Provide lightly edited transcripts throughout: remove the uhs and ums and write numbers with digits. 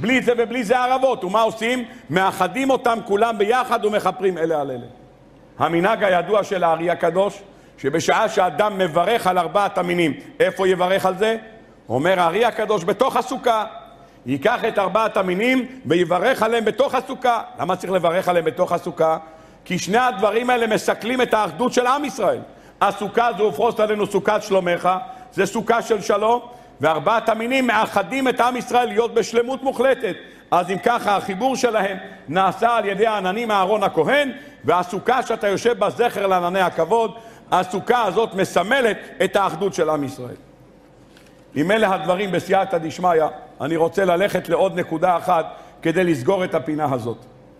בלי זה ובלי זה ערבות. ומה עושים? מאחדים אותם כולם ביחד ומחפרים אלה על אלה. המנהג הידוע של הארי הקדוש, שבשעה שאדם מברך על ארבעת המינים, איפה יברך על זה? אומר הארי הקדוש, בתוך הסוכה. ייקח את ארבעת המינים ויברך עליהם בתוך הסוכה. למה צריך לברך עליהם בתוך הסוכה? כי שני הדברים האלה מסכלים את האחדות של עם ישראל. הסוכה זו ופרוס עלינו סוכת שלומך, זה סוכה של שלום, וארבעת המינים מאחדים את עם ישראל להיות בשלמות מוחלטת. אז אם ככה החיבור שלהם נעשה על ידי העננים אהרון הכהן, והסוכה שאתה יושב בה זכר לענני הכבוד, הסוכה הזאת מסמלת את האחדות של עם ישראל. אם אלה הדברים בסייעתא דשמיא, אני רוצה ללכת לעוד נקודה אחת כדי לסגור את הפינה הזאת.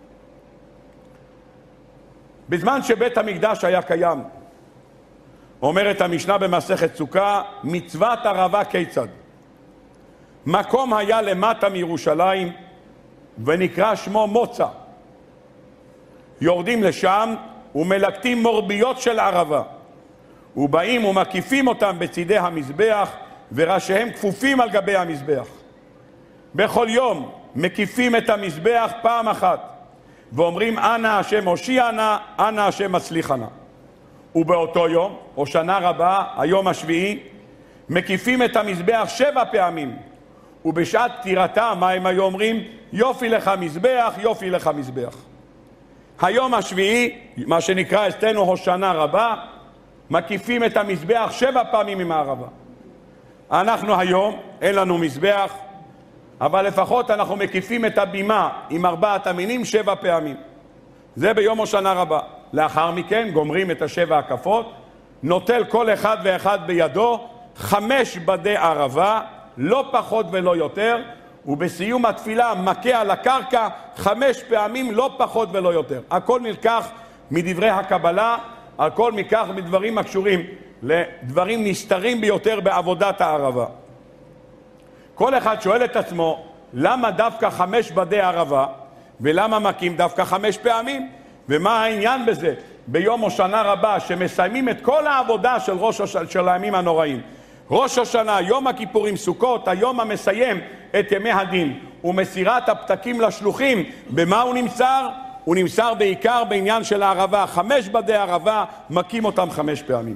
בזמן שבית המקדש היה קיים, אומרת המשנה במסכת סוכה, מצוות ערבה כיצד? מקום היה למטה מירושלים ונקרא שמו מוצא. יורדים לשם ומלקטים מורביות של ערבה, ובאים ומקיפים אותם בצידי המזבח, וראשיהם כפופים על גבי המזבח. בכל יום מקיפים את המזבח פעם אחת, ואומרים אנא השם הושיע נא, אנא השם מצליח נא. ובאותו יום, או שנה רבה, היום השביעי, מקיפים את המזבח 7 פעמים, ובשעת פטירתם, מה הם היו אומרים? יופי לך מזבח, יופי לך מזבח. היום השביעי, מה שנקרא אצלנו הושנה רבה, מקיפים את המזבח 7 פעמים עם הערבה. אנחנו היום, אין לנו מזבח, אבל לפחות אנחנו מקיפים את הבימה עם 4 המינים 7 פעמים. זה ביום הושנה רבה. לאחר מכן גומרים את 7 הקפות, נוטל כל אחד ואחד בידו 5 בדי ערבה, לא פחות ולא יותר, ובסיום התפילה מכה על הקרקע 5 פעמים, לא פחות ולא יותר. הכל נלקח מדברי הקבלה, הכל נלקח מדברים הקשורים לדברים נסתרים ביותר בעבודת הערבה. כל אחד שואל את עצמו, למה דווקא 5 בדי ערבה, ולמה מכים דווקא 5 פעמים? ומה העניין בזה? ביום הושנה רבה, שמסיימים את כל העבודה של הימים הנוראים. ראש השנה, יום הכיפורים, סוכות, היום המסיים את ימי הדין, ומסירת הפתקים לשלוחים, במה הוא נמסר? הוא נמסר בעיקר בעניין של הערבה. 5 בדי ערבה, מכים אותם 5 פעמים.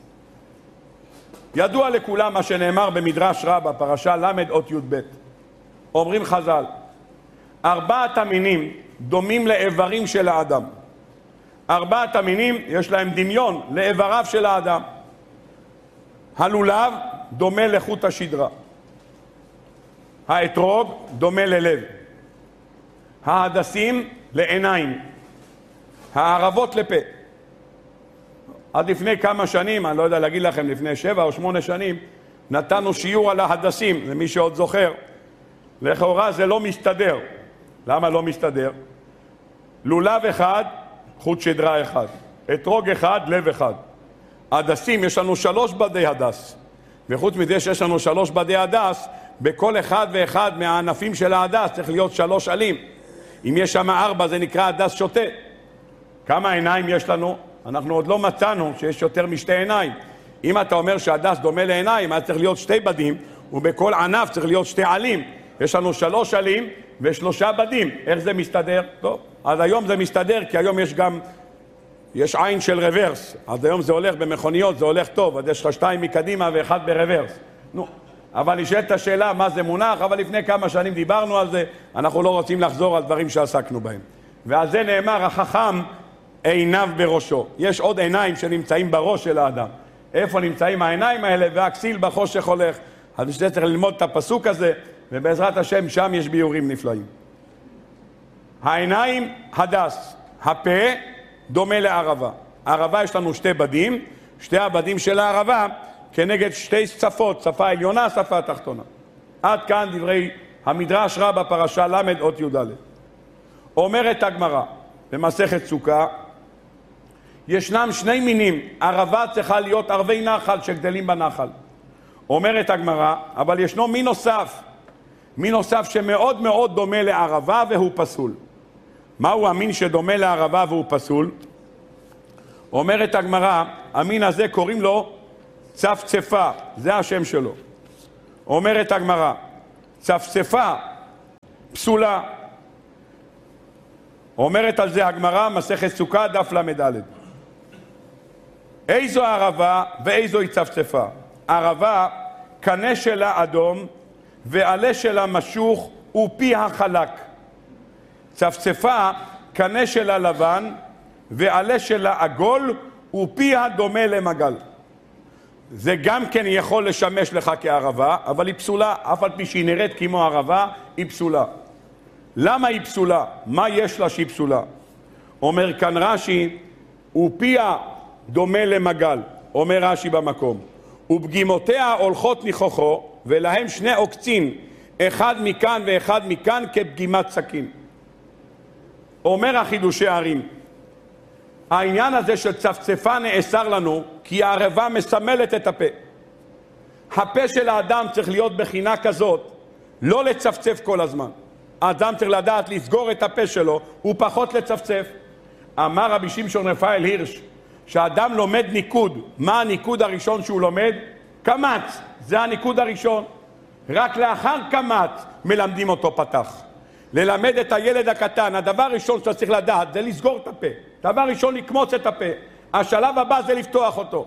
ידוע לכולם מה שנאמר במדרש רבה, פרשה למד אות י"ב. אומרים חז"ל, 4 המינים דומים לאיברים של האדם. 4 המינים יש להם דמיון לאיבריו של האדם. הלולב דומה לחוט השדרה. האתרוג דומה ללב. ההדסים לעיניים. הערבות לפה. עד לפני כמה שנים, אני לא יודע להגיד לכם, לפני 7 או 8 שנים, נתנו שיעור על ההדסים, למי שעוד זוכר. לכאורה זה לא מסתדר. למה לא מסתדר? לולב אחד, חוט שדרה אחד. אתרוג אחד, לב אחד. הדסים, יש לנו 3 בדי הדס. וחוץ מזה שיש לנו 3 בדי הדס, בכל אחד ואחד מהענפים של ההדס צריך להיות 3 עלים. אם יש שם 4 זה נקרא הדס שוטה. כמה עיניים יש לנו? אנחנו עוד לא מצאנו שיש יותר מ2 עיניים. אם אתה אומר שהדס דומה לעיניים, אז צריך להיות 2 בדים, ובכל ענף צריך להיות 2 עלים. יש לנו 3 עלים ו3 בדים. איך זה מסתדר? טוב, אז היום זה מסתדר, כי היום יש עין של רוורס. אז היום זה הולך במכוניות, זה הולך טוב. אז יש לך 2 מקדימה ו1 ברוורס. נו, אבל נשאלת השאלה מה זה מונח, אבל לפני כמה שנים דיברנו על זה, אנחנו לא רוצים לחזור על דברים שעסקנו בהם. ועל זה נאמר, החכם עיניו בראשו. יש עוד עיניים שנמצאים בראש של האדם. איפה נמצאים העיניים האלה? והכסיל בחושך הולך. אז בשביל צריך ללמוד את הפסוק הזה, ובעזרת השם שם יש ביורים נפלאים. העיניים הדס, הפה דומה לערבה. הערבה יש לנו 2 בדים, 2 הבדים של הערבה כנגד 2 שפות, שפה עליונה, שפה תחתונה. עד כאן דברי המדרש רבה פרשה למד אות י"ד. אומרת הגמרא במסכת סוכה, ישנם 2 מינים, ערבה צריכה להיות ערבי נחל שגדלים בנחל. אומרת הגמרא, אבל ישנו מין נוסף שמאוד מאוד דומה לערבה והוא פסול. מהו המין שדומה לערבה והוא פסול? אומרת הגמרא, המין הזה קוראים לו צפצפה, זה השם שלו. אומרת הגמרא, צפצפה פסולה. אומרת על זה הגמרא, מסכת סוכה, דף ל"ד. איזו ערבה ואיזו צפצפה? ערבה, קנה שלה אדום, ועלה שלה משוך, ופיה חלק. צפצפה, קנה שלה לבן, ועלה שלה עגול, ופיה דומה למגל. זה גם כן יכול לשמש לך כערבה, אבל היא פסולה. אף על פי שהיא נראית כמו ערבה, היא פסולה. למה היא פסולה? מה יש לה שהיא פסולה? אומר כאן רש"י, ופיה דומה למגל. אומר רש"י במקום, ופגימותיה הולכות ניחוחו, ולהם שני עוקצין, אחד מכאן ואחד מכאן כפגימת סכין. אומר החידושי הערים, העניין הזה של צפצפה נאסר לנו כי הערבה מסמלת את הפה. הפה של האדם צריך להיות בחינה כזאת, לא לצפצף כל הזמן. האדם צריך לדעת לסגור את הפה שלו ופחות לצפצף. אמר רבי שמשון רפאל הירש, שהאדם לומד ניקוד. מה הניקוד הראשון שהוא לומד? קמץ, זה הניקוד הראשון. רק לאחר קמץ מלמדים אותו פתח. ללמד את הילד הקטן, הדבר הראשון שאתה צריך לדעת זה לסגור את הפה. דבר ראשון לקמוץ את הפה. השלב הבא זה לפתוח אותו.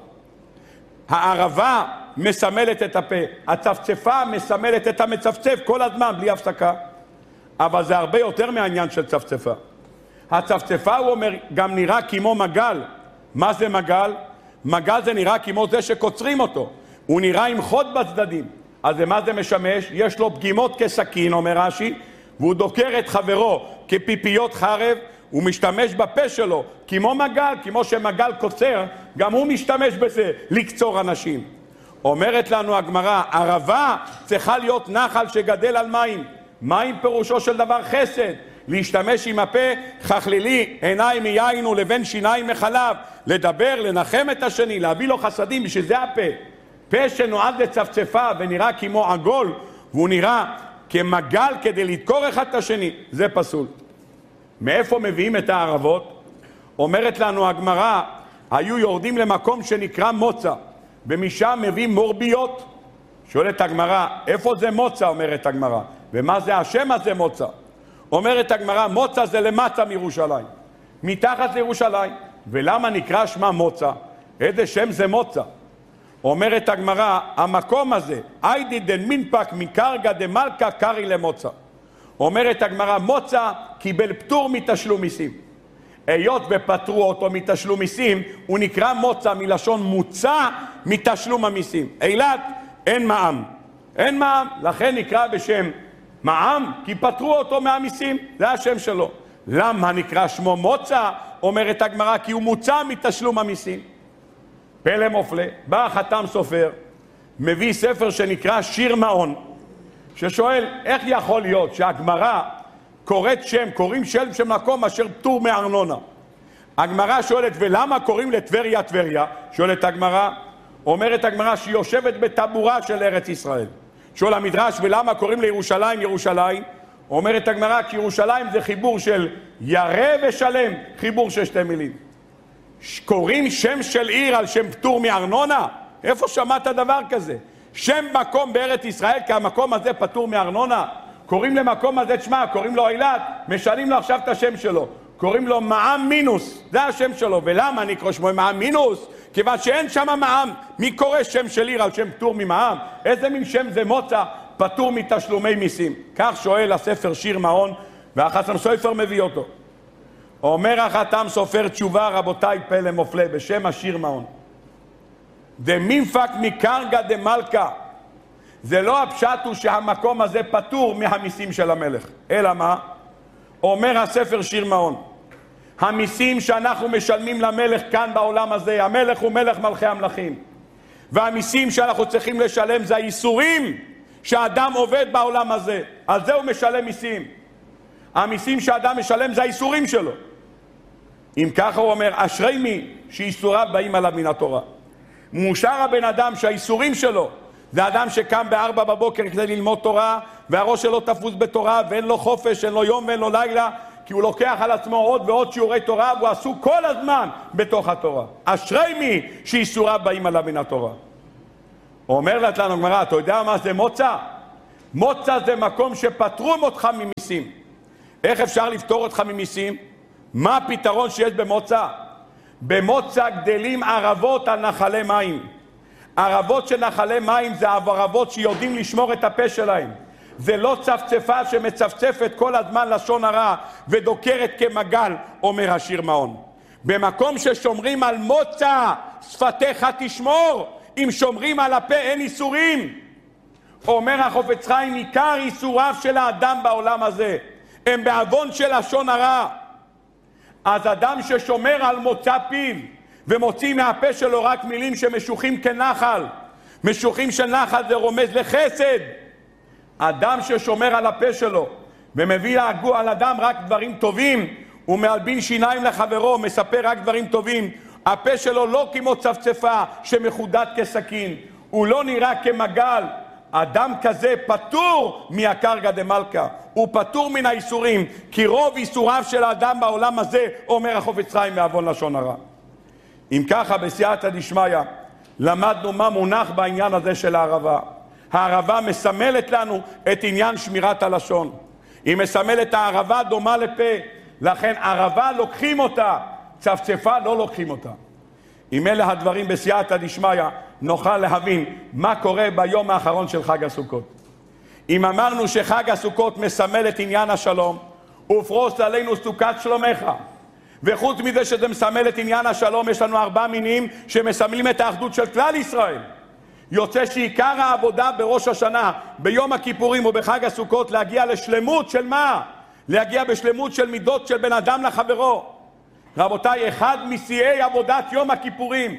הערבה מסמלת את הפה, הצפצפה מסמלת את המצפצף כל הזמן בלי הפסקה. אבל זה הרבה יותר מהעניין של צפצפה. הצפצפה, הוא אומר, גם נראה כמו מגל. מה זה מגל? מגל זה נראה כמו זה שקוצרים אותו. הוא נראה עם חוד בצדדים. אז מה זה משמש? יש לו פגימות כסכין, אומר רש"י, והוא דוקר את חברו כפיפיות חרב, הוא משתמש בפה שלו כמו מגל, כמו שמגל קוצר, גם הוא משתמש בזה לקצור אנשים. אומרת לנו הגמרא, ערבה צריכה להיות נחל שגדל על מים. מים פירושו של דבר חסד, להשתמש עם הפה, חכלילי עיניים מיין ולבן שיניים מחלב, לדבר, לנחם את השני, להביא לו חסדים, בשביל זה הפה. פה שנועד לצפצפה ונראה כמו עגול, והוא נראה כמגל כדי לדקור אחד את השני, זה פסול. מאיפה מביאים את הערבות? אומרת לנו הגמרא, היו יורדים למקום שנקרא מוצא, ומשם מביאים מורביות. שואלת הגמרא, איפה זה מוצא? אומרת הגמרא, ומה זה השם הזה מוצא? אומרת הגמרא, מוצא זה למטה מירושלים, מתחת לירושלים. ולמה נקרא שמה מוצא? איזה שם זה מוצא? אומרת הגמרא, המקום הזה, איידי דן מינפק מקרגה דמלכה קרי למוצא. אומרת הגמרא, מוצא קיבל פטור מתשלום מיסים. היות ופטרו אותו מתשלום מיסים, הוא נקרא מוצא מלשון מוצא מתשלום המיסים. אילת אין מע"מ. אין מע"מ, לכן נקרא בשם מע"מ, כי פטרו אותו מהמיסים, זה השם שלו. למה נקרא שמו מוצא? אומרת הגמרא, כי הוא מוצא מתשלום המיסים. פלא מופלא, בא החתם סופר, מביא ספר שנקרא שיר מעון, ששואל איך יכול להיות שהגמרא קוראת שם, קוראים שם מקום אשר פטור מארנונה. הגמרא שואלת, ולמה קוראים לטבריה טבריה? שואלת הגמרא, אומרת הגמרא שהיא יושבת בטבורה של ארץ ישראל. שואל המדרש, ולמה קוראים לירושלים ירושלים? אומרת הגמרא, כי ירושלים זה חיבור של ירא ושלם, חיבור של שתי מילים. קוראים שם של עיר על שם פטור מארנונה? איפה שמעת דבר כזה? שם מקום בארץ ישראל, כי המקום הזה פטור מארנונה. קוראים למקום הזה, תשמע, קוראים לו אילת, משנים לו עכשיו את השם שלו. קוראים לו מע"מ מינוס, זה השם שלו. ולמה נקרא שמו מע"מ מינוס? כיוון שאין שם מע"מ. מי קורא שם של עיר על שם פטור ממע"מ? איזה מין שם זה מוצא? פטור מתשלומי מיסים. כך שואל הספר שיר מעון, והחתם סופר מביא אותו. אומר החתם סופר תשובה, רבותיי, פלא מופלא, בשם השיר מעון. דמינפק מקרגה דמלכה. זה לא הפשט הוא שהמקום הזה פטור מהמיסים של המלך. אלא מה? אומר הספר שיר מעון, המיסים שאנחנו משלמים למלך כאן בעולם הזה, המלך הוא מלך מלכי המלכים. והמיסים שאנחנו צריכים לשלם זה האיסורים שהאדם עובד בעולם הזה. על זה הוא משלם מיסים. המיסים שהאדם משלם זה האיסורים שלו. אם ככה הוא אומר, אשרי מי שאיסוריו באים עליו מן התורה. מאושר הבן אדם שהאיסורים שלו זה אדם שקם ב4 בבוקר כדי ללמוד תורה, והראש שלו תפוס בתורה, ואין לו חופש, אין לו יום ואין לו לילה, כי הוא לוקח על עצמו עוד ועוד שיעורי תורה, והוא עסוק כל הזמן בתוך התורה. אשרי מי שאיסוריו באים עליו מן התורה. אומרת לנו גמרא, אתה יודע מה זה מוצא? מוצא זה מקום שפטרו אותך ממיסים. איך אפשר לפתור אותך ממיסים? מה הפתרון שיש במוצא? במוצא גדלים ערבות על נחלי מים. ערבות של נחלי מים זה ערבות שיודעים לשמור את הפה שלהם. זה לא צפצפה שמצפצפת כל הזמן לשון הרע ודוקרת כמגל, אומר השיר מעון. במקום ששומרים על מוצא, שפתיך תשמור. אם שומרים על הפה אין איסורים. אומר החפץ חיים, עיקר איסוריו של האדם בעולם הזה הם בעוון של לשון הרע. אז אדם ששומר על מוצא פיו ומוציא מהפה שלו רק מילים שמשוחים כנחל, משוחים של נחל זה רומז לחסד. אדם ששומר על הפה שלו ומביא להגוע על אדם רק דברים טובים, הוא מלבין שיניים לחברו, מספר רק דברים טובים, הפה שלו לא כמו צפצפה שמחודד כסכין, הוא לא נראה כמגל. אדם כזה פטור מהקרקע דמלכה, הוא פטור מן האיסורים, כי רוב איסוריו של האדם בעולם הזה, אומר החפץ חיים, מעוון לשון הרע. אם ככה, בסייעתא דשמיא, למדנו מה מונח בעניין הזה של הערבה. הערבה מסמלת לנו את עניין שמירת הלשון. היא מסמלת הערבה דומה לפה, לכן ערבה לוקחים אותה, צפצפה לא לוקחים אותה. אם אלה הדברים בסייעתא דשמיא, נוכל להבין מה קורה ביום האחרון של חג הסוכות. אם אמרנו שחג הסוכות מסמל את עניין השלום, ופרוס עלינו סוכת שלומך, וחוץ מזה שזה מסמל את עניין השלום, יש לנו 4 מינים שמסמלים את האחדות של כלל ישראל. יוצא שעיקר העבודה בראש השנה, ביום הכיפורים ובחג הסוכות, להגיע לשלמות של מה? להגיע בשלמות של מידות של בן אדם לחברו. רבותיי, אחד משיאי עבודת יום הכיפורים,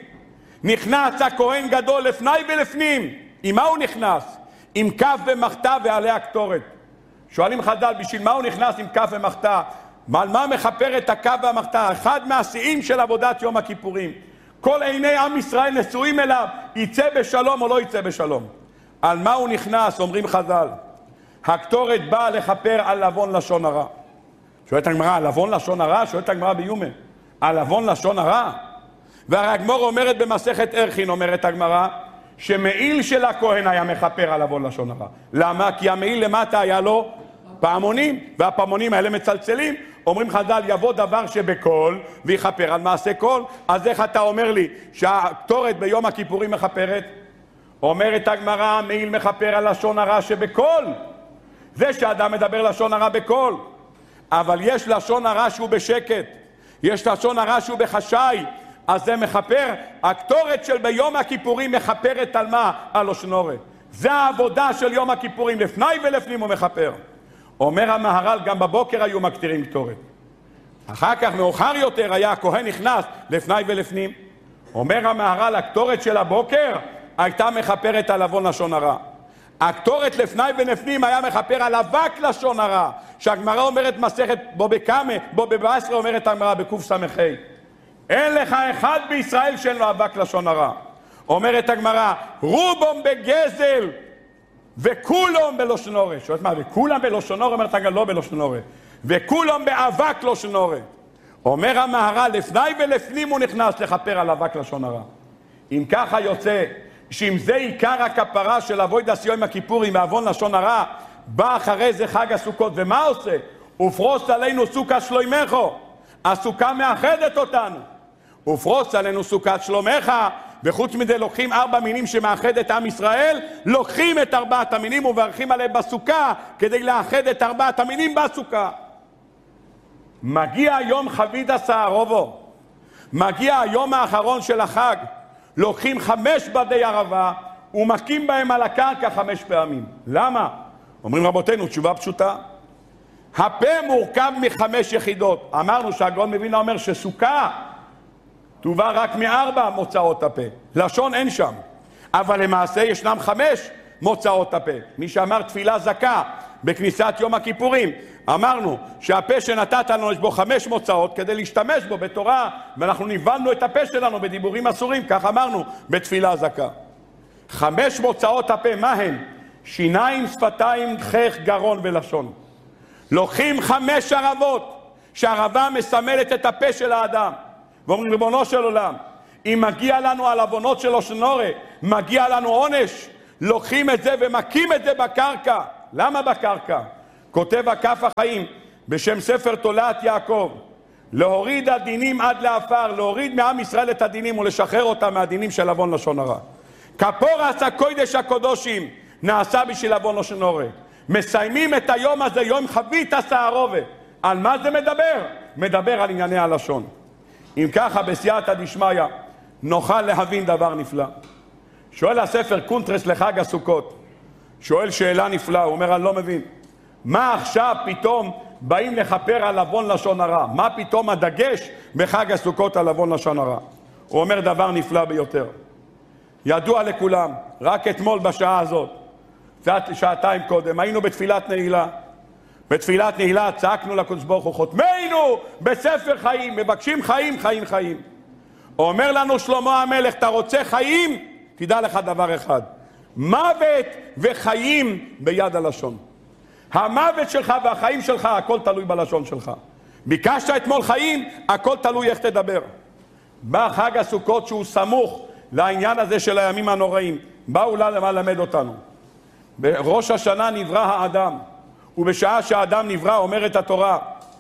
נכנס הכהן גדול לפני ולפנים. עם מה הוא נכנס? עם כף ומחתה ועליה קטורת. שואלים חז"ל, בשביל מה הוא נכנס עם כף ומחתה? על מה מכפר את הכף והמחתה? אחד מהשיאים של עבודת יום הכיפורים. כל עיני עם ישראל נשואים אליו, יצא בשלום או לא יצא בשלום. על מה הוא נכנס? אומרים חז"ל, הקטורת באה לכפר על עוון לשון הרע. שואלת הגמרא, על עוון לשון הרע? שואלת הגמרא ביומה, על עוון לשון הרע? והגמרא אומרת במסכת ערכין, אומרת הגמרא, שמעיל של הכהן היה מכפר על עוון לשון הרע. למה? כי המעיל למטה היה לו פעמונים, והפעמונים האלה מצלצלים. אומרים חז"ל, יבוא דבר שבקול ויכפר על מעשה קול. אז איך אתה אומר לי שהקטורת ביום הכיפורים מכפרת? אומרת הגמרא, המעיל מכפר על לשון הרע שבקול. זה שאדם מדבר לשון הרע בקול. אבל יש לשון הרע שהוא בשקט, יש לשון הרע שהוא בחשאי, אז זה מכפר. הקטורת של ביום הכיפורים מכפרת על מה? על לשונורת. זה העבודה של יום הכיפורים, לפני ולפנים הוא מכפר. אומר המהר"ל, גם בבוקר היו מקטירים קטורת. אחר כך מאוחר יותר היה הכהן נכנס לפני ולפנים. אומר המהר"ל, הקטורת של הבוקר הייתה מכפרת על עוון לשון הרע. הקטורת לפני ולפנים היה מכפר על אבק לשון הרע, שהגמרא אומרת מסכת בו בקמה, בו בבעשרה אומרת הגמרא בקוף סמכי, אין לך אחד בישראל שאין לו אבק לשון הרע. אומרת הגמרא, רובם בגזל וכולם בלושנורה. שואלת מה, וכולם בלושנורה? אומרת הגמרא, לא בלושנורה, וכולם באבק לשונורה. אומר המהר"ל, לפני ולפנים הוא נכנס לכפר על אבק לשון הרע. אם ככה יוצא שאם זה עיקר הכפרה של אבוידס יום הכיפורים מעוון לשון הרע, בא אחרי זה חג הסוכות, ומה עושה? ופרוס עלינו סוכת שלומך. הסוכה מאחדת אותנו. ופרוס עלינו סוכת שלומך, וחוץ מזה לוקחים 4 מינים שמאחד את עם ישראל, לוקחים את 4 המינים וברכים עליהם בסוכה כדי לאחד את 4 המינים בסוכה. מגיע יום חביד הסערובו, מגיע היום האחרון של החג, לוקחים 5 בדי ערבה ומכים בהם על הקרקע 5 פעמים. למה? אומרים רבותינו, תשובה פשוטה. הפה מורכב מ5 יחידות. אמרנו שהגאון מווילנה אומר שסוכה תובא רק מ4 מוצאות הפה. לשון אין שם. אבל למעשה ישנם 5 מוצאות הפה. מי שאמר תפילה זכה בכניסת יום הכיפורים, אמרנו שהפה שנתת לנו יש בו 5 מוצאות כדי להשתמש בו בתורה, ואנחנו ניבלנו את הפה שלנו בדיבורים אסורים, כך אמרנו בתפילה זכה. 5 מוצאות הפה, מה הן? שיניים, שפתיים, חך, גרון ולשון. לוקחים 5 ערבות, שערבה מסמלת את הפה של האדם, ואומרים ריבונו של עולם, אם מגיע לנו על עוונות של לשונורה, מגיע לנו עונש, לוקחים את זה ומכים את זה בקרקע. למה בקרקע? כותב הכף החיים בשם ספר תולעת יעקב, להוריד הדינים עד לאפר, להוריד מעם ישראל את הדינים ולשחרר אותם מהדינים של עוון לשון הרע. כפור עשה קודש הקודושים, נעשה בשביל עוון לשון הרע. מסיימים את היום הזה, יום חבית הסערובה. על מה זה מדבר? מדבר על ענייני הלשון. אם ככה בסייעתא דשמיא נוכל להבין דבר נפלא. שואל הספר קונטרס לחג הסוכות, שואל שאלה נפלאה, הוא אומר אני לא מבין, מה עכשיו פתאום באים לכפר על עוון לשון הרע? מה פתאום הדגש בחג הסוכות על עוון לשון הרע? הוא אומר דבר נפלא ביותר. ידוע לכולם, רק אתמול בשעה הזאת, קצת שעתיים קודם, היינו בתפילת נעילה. בתפילת נעילה צעקנו לקדוש ברוך הוא, חותמנו בספר חיים, מבקשים חיים, חיים, חיים. אומר לנו שלמה המלך, אתה רוצה חיים? תדע לך דבר אחד, מוות וחיים ביד הלשון. המוות שלך והחיים שלך, הכל תלוי בלשון שלך. ביקשת אתמול חיים, הכל תלוי איך תדבר. בא חג הסוכות שהוא סמוך לעניין הזה של הימים הנוראים. באו ללמד אותנו. בראש השנה נברא האדם, ובשעה שהאדם נברא אומרת התורה,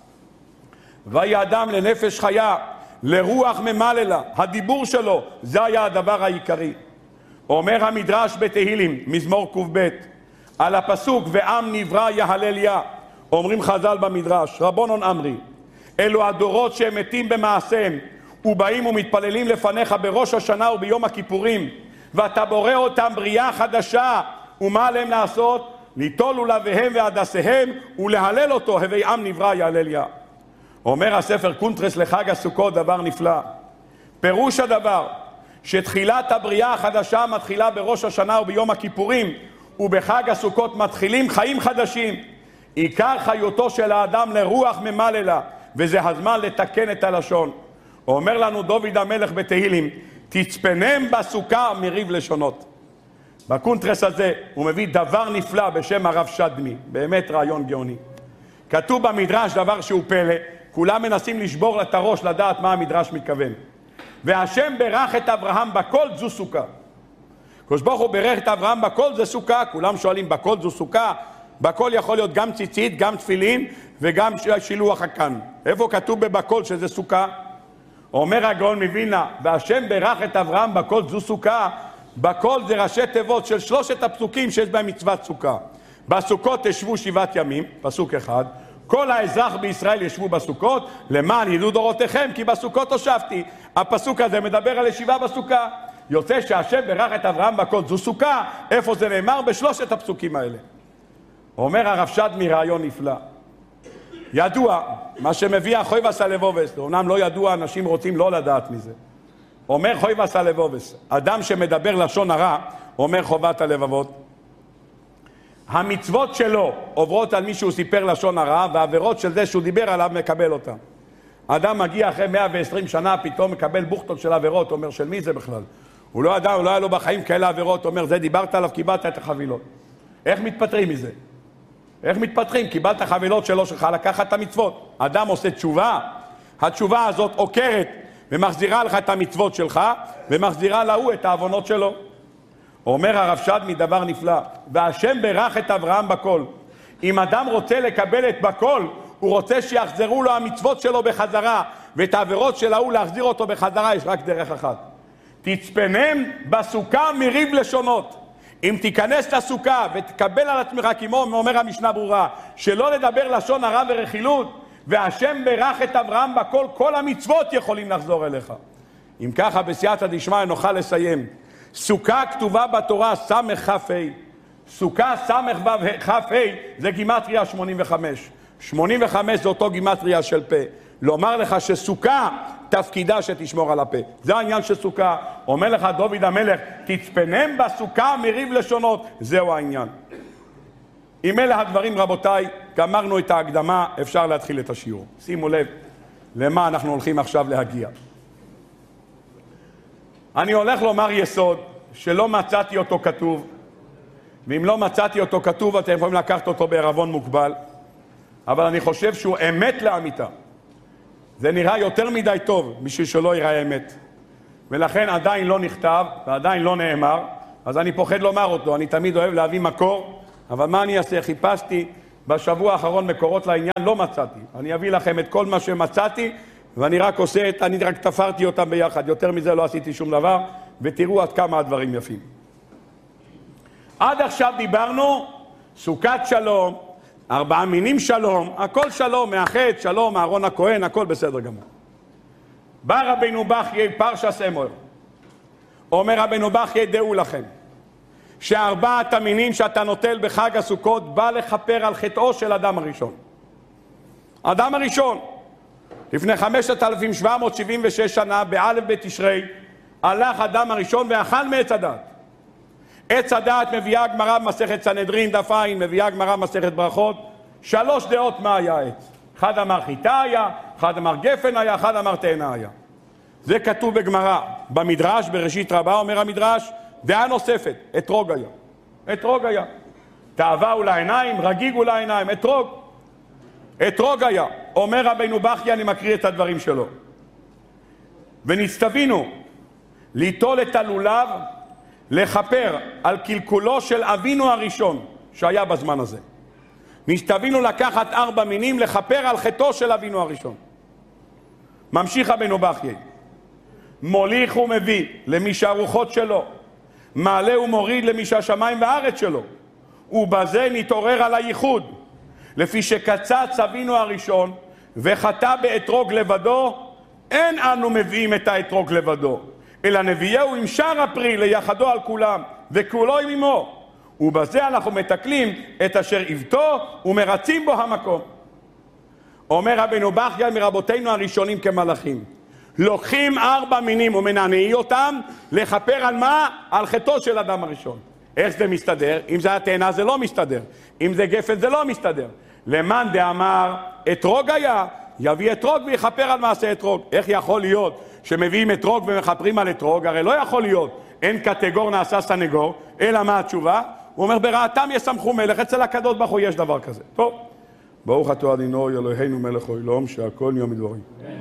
ויהי האדם לנפש חיה, לרוח ממללה. הדיבור שלו, זה היה הדבר העיקרי. אומר המדרש בתהילים, מזמור ק"ב, על הפסוק ועם נברא יהלליה, אומרים חז"ל במדרש, רבונון אמרי, אלו הדורות שהם מתים במעשיהם ובאים ומתפללים לפניך בראש השנה וביום הכיפורים, ואתה בורא אותם בריאה חדשה, ומה עליהם לעשות? ליטול ולביהם והדסיהם ולהלל אותו, הווי עם נברא יהלליה. אומר הספר קונטרס לחג הסוכות דבר נפלא. פירוש הדבר שתחילת הבריאה החדשה מתחילה בראש השנה וביום הכיפורים, ובחג הסוכות מתחילים חיים חדשים. עיקר חיותו של האדם לרוח ממללה, וזה הזמן לתקן את הלשון. אומר לנו דוד המלך בתהילים, תצפנם בסוכה מריב לשונות. בקונטרס הזה הוא מביא דבר נפלא בשם הרב שדמי, באמת רעיון גאוני. כתוב במדרש דבר שהוא פלא, כולם מנסים לשבור את הראש לדעת מה המדרש מתכוון. והשם ברך את אברהם בכל זו סוכה. הקדוש ברוך הוא ברך את אברהם בכל זה סוכה, כולם שואלים בכל זו סוכה, בכל יכול להיות גם ציצית, גם תפילין וגם שילוח הקן. איפה כתוב בבכל שזה סוכה? אומר הגאון מווילנה, והשם ברך את אברהם בכל זו סוכה, בכל זה ראשי תיבות של שלושת הפסוקים שיש בהם מצוות סוכה. בסוכות תשבו 7 ימים, פסוק אחד, כל האזרח בישראל ישבו בסוכות, למען ידעו דורותיכם, כי בסוכות הושבתי. הפסוק הזה מדבר על ישיבה בסוכה. יוצא שהשם ברך את אברהם בכל זו סוכה, איפה זה נאמר? בשלושת הפסוקים האלה. אומר הרב שדמי רעיון נפלא. ידוע, מה שמביא חויבס הלבובס, אומנם לא ידוע, אנשים רוצים לא לדעת מזה. אומר חויבס הלבובס, אדם שמדבר לשון הרע, אומר חובת הלבבות, המצוות שלו עוברות על מי שהוא סיפר לשון הרע, והעבירות של זה שהוא דיבר עליו מקבל אותם. אדם מגיע אחרי 120 שנה, פתאום מקבל בוכטות של עבירות, אומר של מי זה בכלל? הוא לא אדם, לא היה לו בחיים כאלה עבירות, אומר זה דיברת עליו, קיבלת את החבילות. איך מתפטרים מזה? איך מתפתחים? קיבלת חבילות שלו שלך, לקחת את המצוות. אדם עושה תשובה, התשובה הזאת עוקרת ומחזירה לך את המצוות שלך, ומחזירה להוא את העוונות שלו. אומר הרב שדמי דבר נפלא, והשם ברך את אברהם בכל. אם אדם רוצה לקבל את בכל, הוא רוצה שיחזרו לו המצוות שלו בחזרה, ואת העבירות של ההוא להחזיר אותו בחזרה, יש רק דרך אחת. תצפנם בסוכה מריב לשונות. אם תיכנס לסוכה ותקבל על עצמך, כמו אומר המשנה ברורה, שלא לדבר לשון הרע ורכילות, והשם ברך את אברהם בכל, כל המצוות יכולים לחזור אליך. אם ככה בסייעתא דשמיא נוכל לסיים. סוכה כתובה בתורה סמ"כ"ה, סוכה סמ"כ"ה זה גימטריה 85. 85 זה אותו גימטריה של פה. לומר לך שסוכה תפקידה שתשמור על הפה. זה העניין של סוכה. אומר לך דוד המלך, תצפנם בסוכה מריב לשונות. זהו העניין. אם אלה הדברים רבותיי, גמרנו את ההקדמה, אפשר להתחיל את השיעור. שימו לב למה אנחנו הולכים עכשיו להגיע. אני הולך לומר יסוד שלא מצאתי אותו כתוב, ואם לא מצאתי אותו כתוב אתם יכולים לקחת אותו בערבון מוגבל, אבל אני חושב שהוא אמת לאמיתה. זה נראה יותר מדי טוב בשביל שלא יראה אמת, ולכן עדיין לא נכתב ועדיין לא נאמר, אז אני פוחד לומר אותו. אני תמיד אוהב להביא מקור אבל מה אני אעשה? חיפשתי בשבוע האחרון מקורות לעניין, לא מצאתי. אני אביא לכם את כל מה שמצאתי, ואני רק אני רק תפרתי אותם ביחד. יותר מזה לא עשיתי שום דבר, ותראו עד כמה הדברים יפים. עד עכשיו דיברנו סוכת שלום, 4 מינים שלום, הכל שלום, מאחד, שלום, אהרון הכהן, הכל בסדר גמור. בא רבנו בחייה פרשס אמור. אומר רבנו בחייה, דעו לכם, ש4 המינים שאתה נוטל בחג הסוכות בא לכפר על חטאו של אדם הראשון. אדם הראשון, לפני 5,776 שנה, באלף בתשרי, הלך אדם הראשון ואכל מעץ הדעת. עץ הדעת מביאה גמרא במסכת סנהדרין דף ע', מביאה גמרא במסכת ברכות, 3 דעות מה היה העץ. אחד אמר חיטה היה, אחד אמר גפן היה, אחד אמר תאנה היה. זה כתוב בגמרא. במדרש, בראשית רבה, אומר המדרש, דעה נוספת, אתרוג היה. אתרוג היה. תאווה הוא לעיניים, רגיג הוא לעיניים, אתרוג. אתרוג היה. אומר רבנו בחייה, אני מקריא את הדברים שלו. ונצטווינו ליטול את הלולב, לכפר על קלקולו של אבינו הראשון שהיה בזמן הזה. נצטווינו לקחת 4 מינים, לכפר על חטאו של אבינו הראשון. ממשיך רבנו בחייה. מוליך ומביא למי שהרוחות שלו, מעלה ומוריד למי שהשמיים והארץ שלו, ובזה נתעורר על הייחוד, לפי שקצץ אבינו הראשון וחטא באתרוג לבדו, אין אנו מביאים את האתרוג לבדו, אלא נביאהו עם שאר הפרי ליחדו על כולם, וכולו עם עמו, ובזה אנחנו מתקלים את אשר עבתו ומרצים בו המקום. אומר רבנו בחייה, מרבותינו הראשונים כמלאכים, לוקחים 4 מינים ומנענעי אותם, לכפר על מה? על חטאו של אדם הראשון. איך זה מסתדר? אם זה התאנה זה לא מסתדר, אם זה גפן זה לא מסתדר. למאן דאמר אתרוג היה, יביא אתרוג ויכפר על מעשה אתרוג. איך יכול להיות שמביאים אתרוג ומכפרים על אתרוג? הרי לא יכול להיות, אין קטגור נעשה סנגור, אלא מה התשובה? הוא אומר, ברעתם ישמחו מלך, אצל הקדוש ברוך הוא יש דבר כזה. טוב, ברוך אתה אדינו אלוהינו מלך העולם שהכל נהיה מדברו.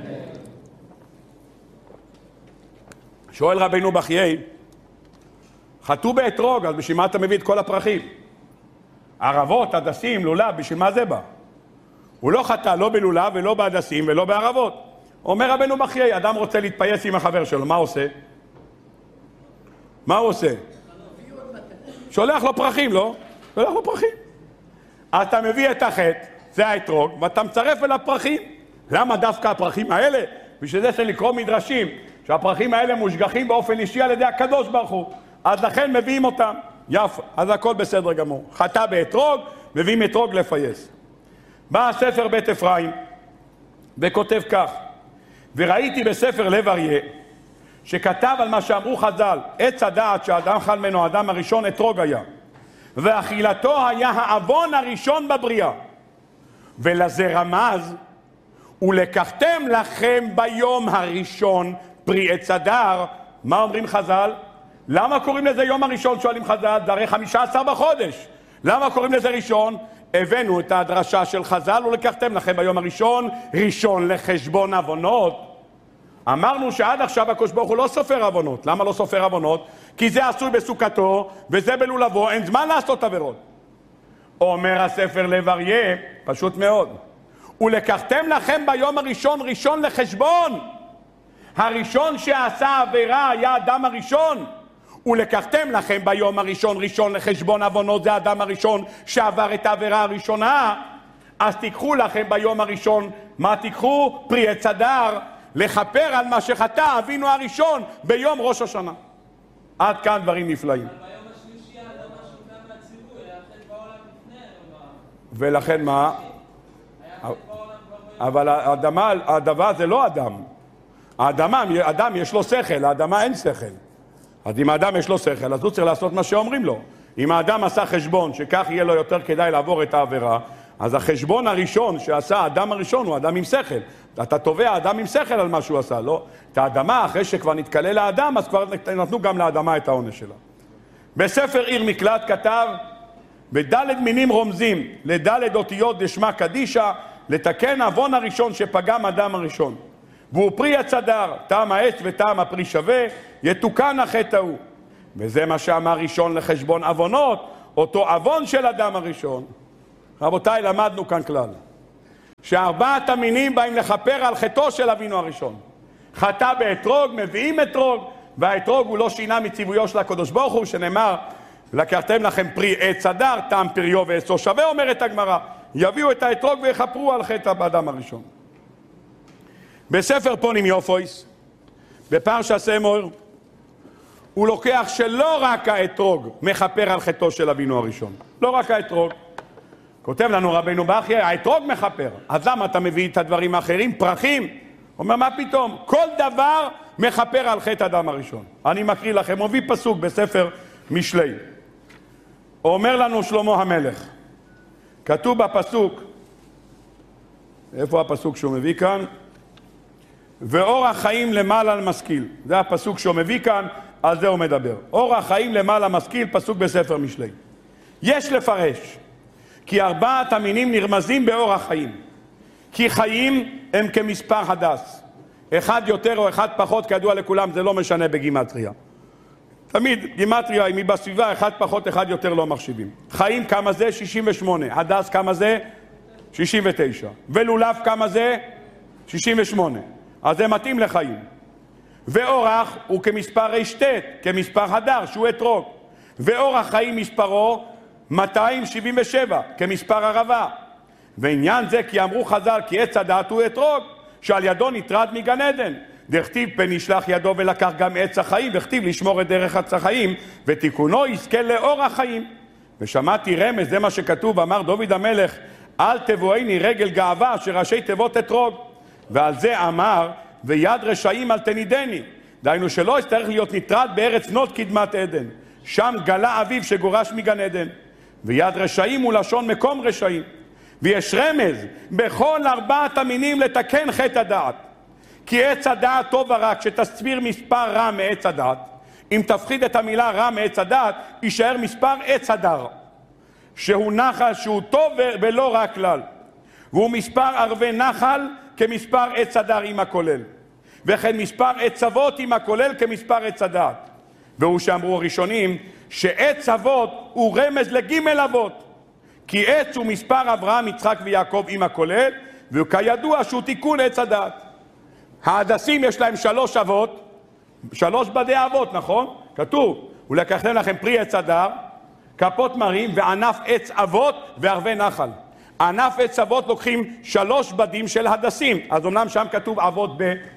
שואל רבנו בחייה, חטאו באתרוג, אז בשביל מה אתה מביא את כל הפרחים? ערבות, הדסים, לולב, בשביל מה זה בא? הוא לא חטא, לא בלולב ולא בהדסים ולא בערבות. אומר רבנו בחייה, אדם רוצה להתפייס עם החבר שלו, מה עושה? מה הוא עושה? שולח לו פרחים, לא? שולח לו פרחים. אתה מביא את החטא, זה האתרוג, ואתה מצרף אליו פרחים. למה דווקא הפרחים האלה? בשביל זה של לקרוא מדרשים, שהפרחים האלה מושגחים באופן אישי על ידי הקדוש ברוך הוא. אז לכן מביאים אותם. יפה, אז הכל בסדר גמור. חטא באתרוג, מביאים אתרוג לפייס. בא הספר בית אפרים, וכותב כך, וראיתי בספר לב אריה, שכתב על מה שאמרו חז"ל, עץ הדעת שהאדם אכל ממנו, האדם הראשון אתרוג היה, ואכילתו היה העוון הראשון בבריאה, ולזה רמז, ולקחתם לכם ביום הראשון פרי עץ הדר. מה אומרים חז"ל? למה קוראים לזה יום הראשון? שואלים חז"ל, זה הרי 15 בחודש. למה קוראים לזה ראשון? הבאנו את הדרשה של חז"ל, ולקחתם לכם ביום הראשון, ראשון לחשבון עוונות. אמרנו שעד עכשיו הקדוש ברוך הוא לא סופר עוונות. למה לא סופר עוונות? כי זה עשוי בסוכתו, וזה בלולבו, אין זמן לעשות עבירות. אומר הספר לב אריה, פשוט מאוד, ולקחתם לכם ביום הראשון, ראשון לחשבון. הראשון שעשה עבירה היה האדם הראשון. ולקחתם לכם ביום הראשון, ראשון לחשבון עוונות, זה האדם הראשון שעבר את העבירה הראשונה. אז תיקחו לכם ביום הראשון, מה תיקחו? פרי עץ הדר, לכפר על מה שחטא אבינו הראשון ביום ראש השנה. עד כאן דברים נפלאים. אבל ביום השלישי האדם השוקע מהציווי, היה חטא בעולם לפני. ולכן מה? אבל האדמה זה לא אדם. האדם יש לו שכל, האדמה אין שכל. אז אם האדם יש לו שכל, אז הוא צריך לעשות מה שאומרים לו. אם האדם עשה חשבון שכך יהיה לו יותר כדאי לעבור את העבירה, אז החשבון הראשון שעשה האדם הראשון הוא אדם עם שכל. אתה תובע אדם עם שכל על מה שהוא עשה, לא? את האדמה, אחרי שכבר נתקלה לאדם, אז כבר נתנו גם לאדמה את העונש שלה. בספר עיר מקלט כתב, בדלת מינים רומזים, לדלת אותיות דשמא קדישא, לתקן עוון הראשון שפגם אדם הראשון. והוא פרי עץ הדר, טעם העץ וטעם הפרי שווה, יתוקן החטא ההוא. וזה מה שאמר ראשון לחשבון עוונות, אותו עוון של אדם הראשון. רבותיי, למדנו כאן כלל, שארבעת המינים באים לכפר על חטאו של אבינו הראשון. חטא באתרוג, מביאים אתרוג, והאתרוג הוא לא שינה מציוויו של הקדוש ברוך הוא, שנאמר, לקחתם לכם פרי עץ הדר, טעם פריו ועצו שווה, אומרת הגמרא. יביאו את האתרוג ויחפרו על חטא באדם הראשון. בספר פונים יופויס, בפרשת אמור, הוא לוקח שלא רק האתרוג מכפר על חטאו של אבינו הראשון. לא רק האתרוג. כותב לנו רבנו בכי, האתרוג מכפר. אז למה אתה מביא את הדברים האחרים? פרחים? אומר, מה פתאום? כל דבר מכפר על חטא אדם הראשון. אני מקריא לכם, מביא פסוק בספר משלי. אומר לנו שלמה המלך, כתוב בפסוק, איפה הפסוק שהוא מביא כאן? ואורח חיים למעלה משכיל. זה הפסוק שהוא מביא כאן, על זה הוא מדבר. אורח חיים למעלה משכיל, פסוק בספר משלי. יש לפרש, כי ארבעת המינים נרמזים באורח חיים. כי חיים הם כמספר הדס. אחד יותר או אחד פחות, כידוע לכולם, זה לא משנה בגימטריה. תמיד גימטריה, אם היא בסביבה, אחד פחות, אחד יותר לא מחשיבים. חיים כמה זה? 68. הדס כמה זה? 69. ולולב כמה זה? 68. אז זה מתאים לחיים. ואורח הוא כמספר רשתת, כמספר הדר, שהוא אתרוג. ואורח חיים מספרו 277, כמספר ערבה. ועניין זה כי אמרו חז"ל כי עץ הדעת הוא אתרוג, שעל ידו נטרד מגן עדן. דכתיב פן ישלח ידו ולקח גם עץ החיים, וכתיב לשמור את דרך עץ החיים, ותיקונו יזכה לאור החיים. ושמעתי רמז, זה מה שכתוב, אמר דוד המלך, אל תבואני רגל גאווה שראשי תיבות אתרוג. ועל זה אמר, ויד רשעים אל תנידני. דהיינו שלא יצטרך להיות נטרד בארץ נוד קדמת עדן. שם גלה אביו שגורש מגן עדן. ויד רשעים הוא לשון מקום רשעים. ויש רמז בכל ארבעת המינים לתקן חטא הדעת. כי עץ הדעת טוב ורע, כשתסביר מספר רע מעץ הדעת, אם תפחיד את המילה רע מעץ הדעת, יישאר מספר עץ הדר, שהוא נחל שהוא טוב ולא רע כלל. והוא מספר ערבי נחל כמספר עץ הדר עם הכולל. וכן מספר עץ אבות עם הכולל כמספר עץ הדעת. והוא שאמרו הראשונים שעץ אבות הוא רמז לגימל אבות. כי עץ הוא מספר אברהם, יצחק ויעקב עם הכולל, וכידוע שהוא תיקון עץ הדעת. ההדסים יש להם 3 אבות, 3 בדי אבות, נכון? כתוב, ולקחתם לכם פרי עץ הדר, כפות מרים וענף עץ אבות וערבי נחל. ענף עץ אבות לוקחים 3 בדים של הדסים, אז אומנם שם כתוב אבות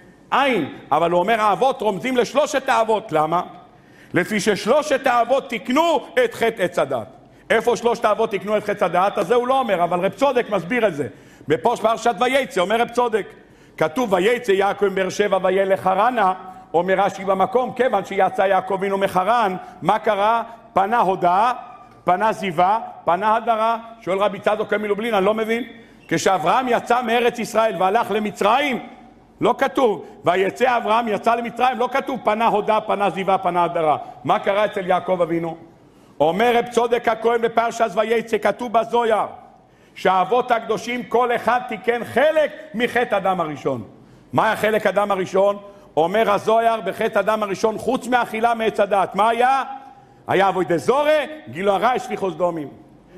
בעין, אבל הוא אומר האבות רומזים לשלושת האבות. למה? לפי ששלושת האבות תקנו את חטא עץ הדת. איפה 3 האבות תקנו את חטא הדעת? אז זה הוא לא אומר, אבל רב צודק מסביר את זה. בפוש פרשת וייצא אומר רב צודק, כתוב וייצא יעקב מבאר שבע וילך חרנה, אומר רש"י במקום, כיוון שיצא יעקב אבינו מחרן, מה קרה? פנה הודעה, פנה זיווה, פנה הדרה. שואל רבי צדוק מלובלין, אני לא מבין. כשאברהם יצא מארץ ישראל והלך למצרים, לא כתוב, ויצא אברהם יצא למצרים, לא כתוב פנה הודעה, פנה זיווה, פנה הדרה. מה קרה אצל יעקב אבינו? אומר רב צודק הכהן בפרשת וייצא, כתוב בזויר, שהאבות הקדושים כל אחד תיקן חלק מחטא אדם הראשון. מה היה חלק אדם הראשון? אומר הזויר בחטא אדם הראשון, חוץ מאכילה מעץ הדעת, מה היה? היה עבודה זורה, גילו הרע, שפיכות סדומים.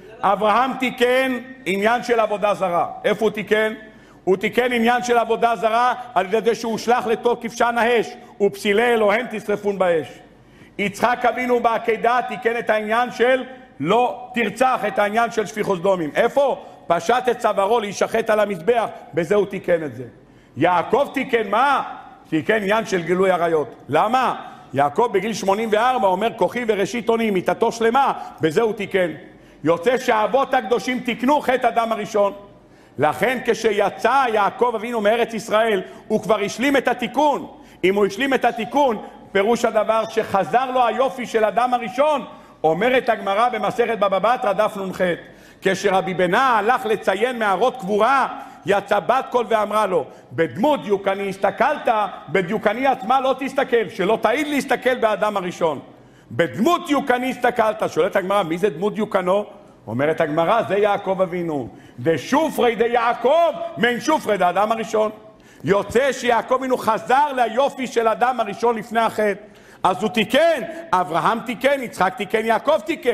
אברהם תיקן עניין של עבודה זרה. איפה הוא תיקן? הוא תיקן עניין של עבודה זרה על ידי שהוא שלח לתוך כבשן האש, ופסילי אלוהים תשרפון באש. יצחק אבינו בעקדה תיקן את העניין של לא תרצח, את העניין של שפיכות סדומים. איפה? פשט את צווארו להישחט על המזבח, בזה הוא תיקן את זה. יעקב תיקן מה? תיקן עניין של גילוי עריות. למה? יעקב בגיל 84 אומר כוחי וראשית אוני, מיתתו שלמה, בזה הוא תיקן. יוצא שהאבות הקדושים תיקנו חטא אדם הראשון. לכן כשיצא יעקב אבינו מארץ ישראל, הוא כבר השלים את התיקון. אם הוא השלים את התיקון, פירוש הדבר שחזר לו היופי של אדם הראשון. אומרת הגמרא במסכת בבא בתרא דף נ"ח, כשרבי בנה הלך לציין מערות קבורה, יצא בת קול ואמרה לו, בדמות דיוקני הסתכלת, בדיוקני עצמה לא תסתכל, שלא תעיד להסתכל באדם הראשון. בדמות דיוקני הסתכלת. שואלת הגמרא, מי זה דמות דיוקנו? אומרת הגמרא, זה יעקב אבינו. דשופרי דיעקב מן שופרי דאדם הראשון. יוצא שיעקב אבינו חזר ליופי של אדם הראשון לפני החטא. אז הוא תיקן, אברהם תיקן, יצחק תיקן, יעקב תיקן.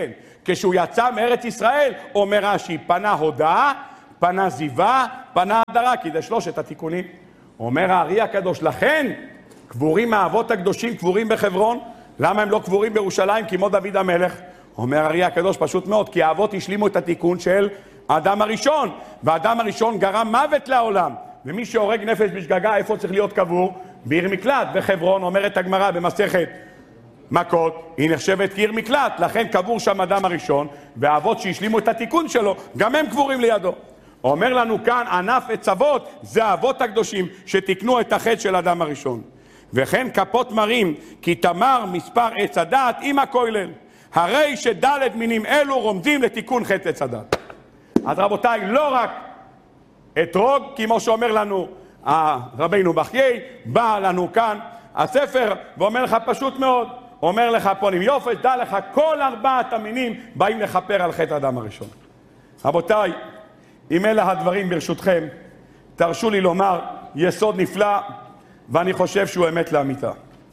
כשהוא יצא מארץ ישראל, אומר רש"י, פנה הודאה, פנה זיווה, פנה הדרה, כי זה שלושת התיקונים. אומר הארי הקדוש, לכן קבורים האבות הקדושים קבורים בחברון, למה הם לא קבורים בירושלים כמו דוד המלך? אומר הארי הקדוש, פשוט מאוד, כי האבות השלימו את התיקון של האדם הראשון, והאדם הראשון גרם מוות לעולם, ומי שהורג נפש בשגגה, איפה צריך להיות קבור? בעיר מקלט, בחברון, אומרת הגמרא במסכת מכות, היא נחשבת כעיר מקלט, לכן קבור שם האדם הראשון, והאבות שהשלימו את התיקון שלו, גם הם קבורים לידו. אומר לנו כאן, ענף עץ אבות, זה האבות הקדושים שתיקנו את החטא של האדם הראשון. וכן כפות מרים, כי תמר מספר עץ הדת עם הכולל. הרי שד' מינים אלו רומזים לתיקון חטא עץ הדת. אז רבותיי, לא רק אתרוג, כמו שאומר לנו רבינו בחיי, בא לנו כאן הספר ואומר לך פשוט מאוד, אומר לך פונים יופי, דע לך, כל ארבעת המינים באים לכפר על חטא האדם הראשון. רבותיי, אם אלה הדברים ברשותכם, תרשו לי לומר יסוד נפלא, ואני חושב שהוא אמת לאמיתה.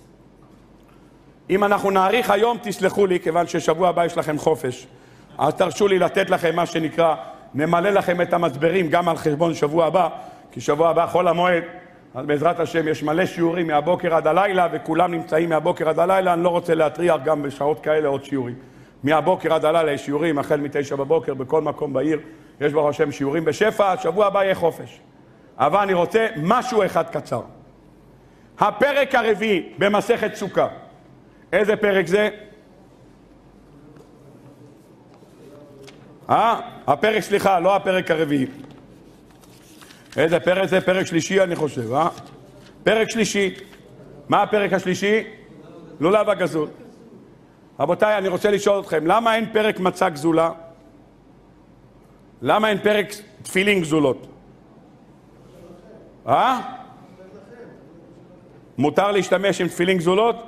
אם אנחנו נאריך היום, תסלחו לי, כיוון ששבוע הבא יש לכם חופש, אז תרשו לי לתת לכם מה שנקרא, נמלא לכם את המצברים גם על חשבון שבוע הבא, כי שבוע הבא חול המועד, אז בעזרת השם יש מלא שיעורים מהבוקר עד הלילה, וכולם נמצאים מהבוקר עד הלילה, אני לא רוצה להטריח גם בשעות כאלה עוד שיעורים. מהבוקר עד הלילה יש שיעורים, החל מ9 בבוקר בכל מקום בעיר, יש ברוך השם שיעורים בשפע, שבוע הבא יהיה חופש. אבל אני רוצה משהו אחד קצר. הפרק הרביעי במסכת סוכה. איזה פרק זה? הפרק, סליחה, לא הפרק הרביעי. איזה פרק זה? פרק שלישי אני חושב, פרק שלישי. מה הפרק השלישי? לולב הגזול. רבותיי, אני רוצה לשאול אתכם, למה אין פרק מצה גזולה? למה אין פרק תפילין גזולות? מותר להשתמש עם תפילין גזולות?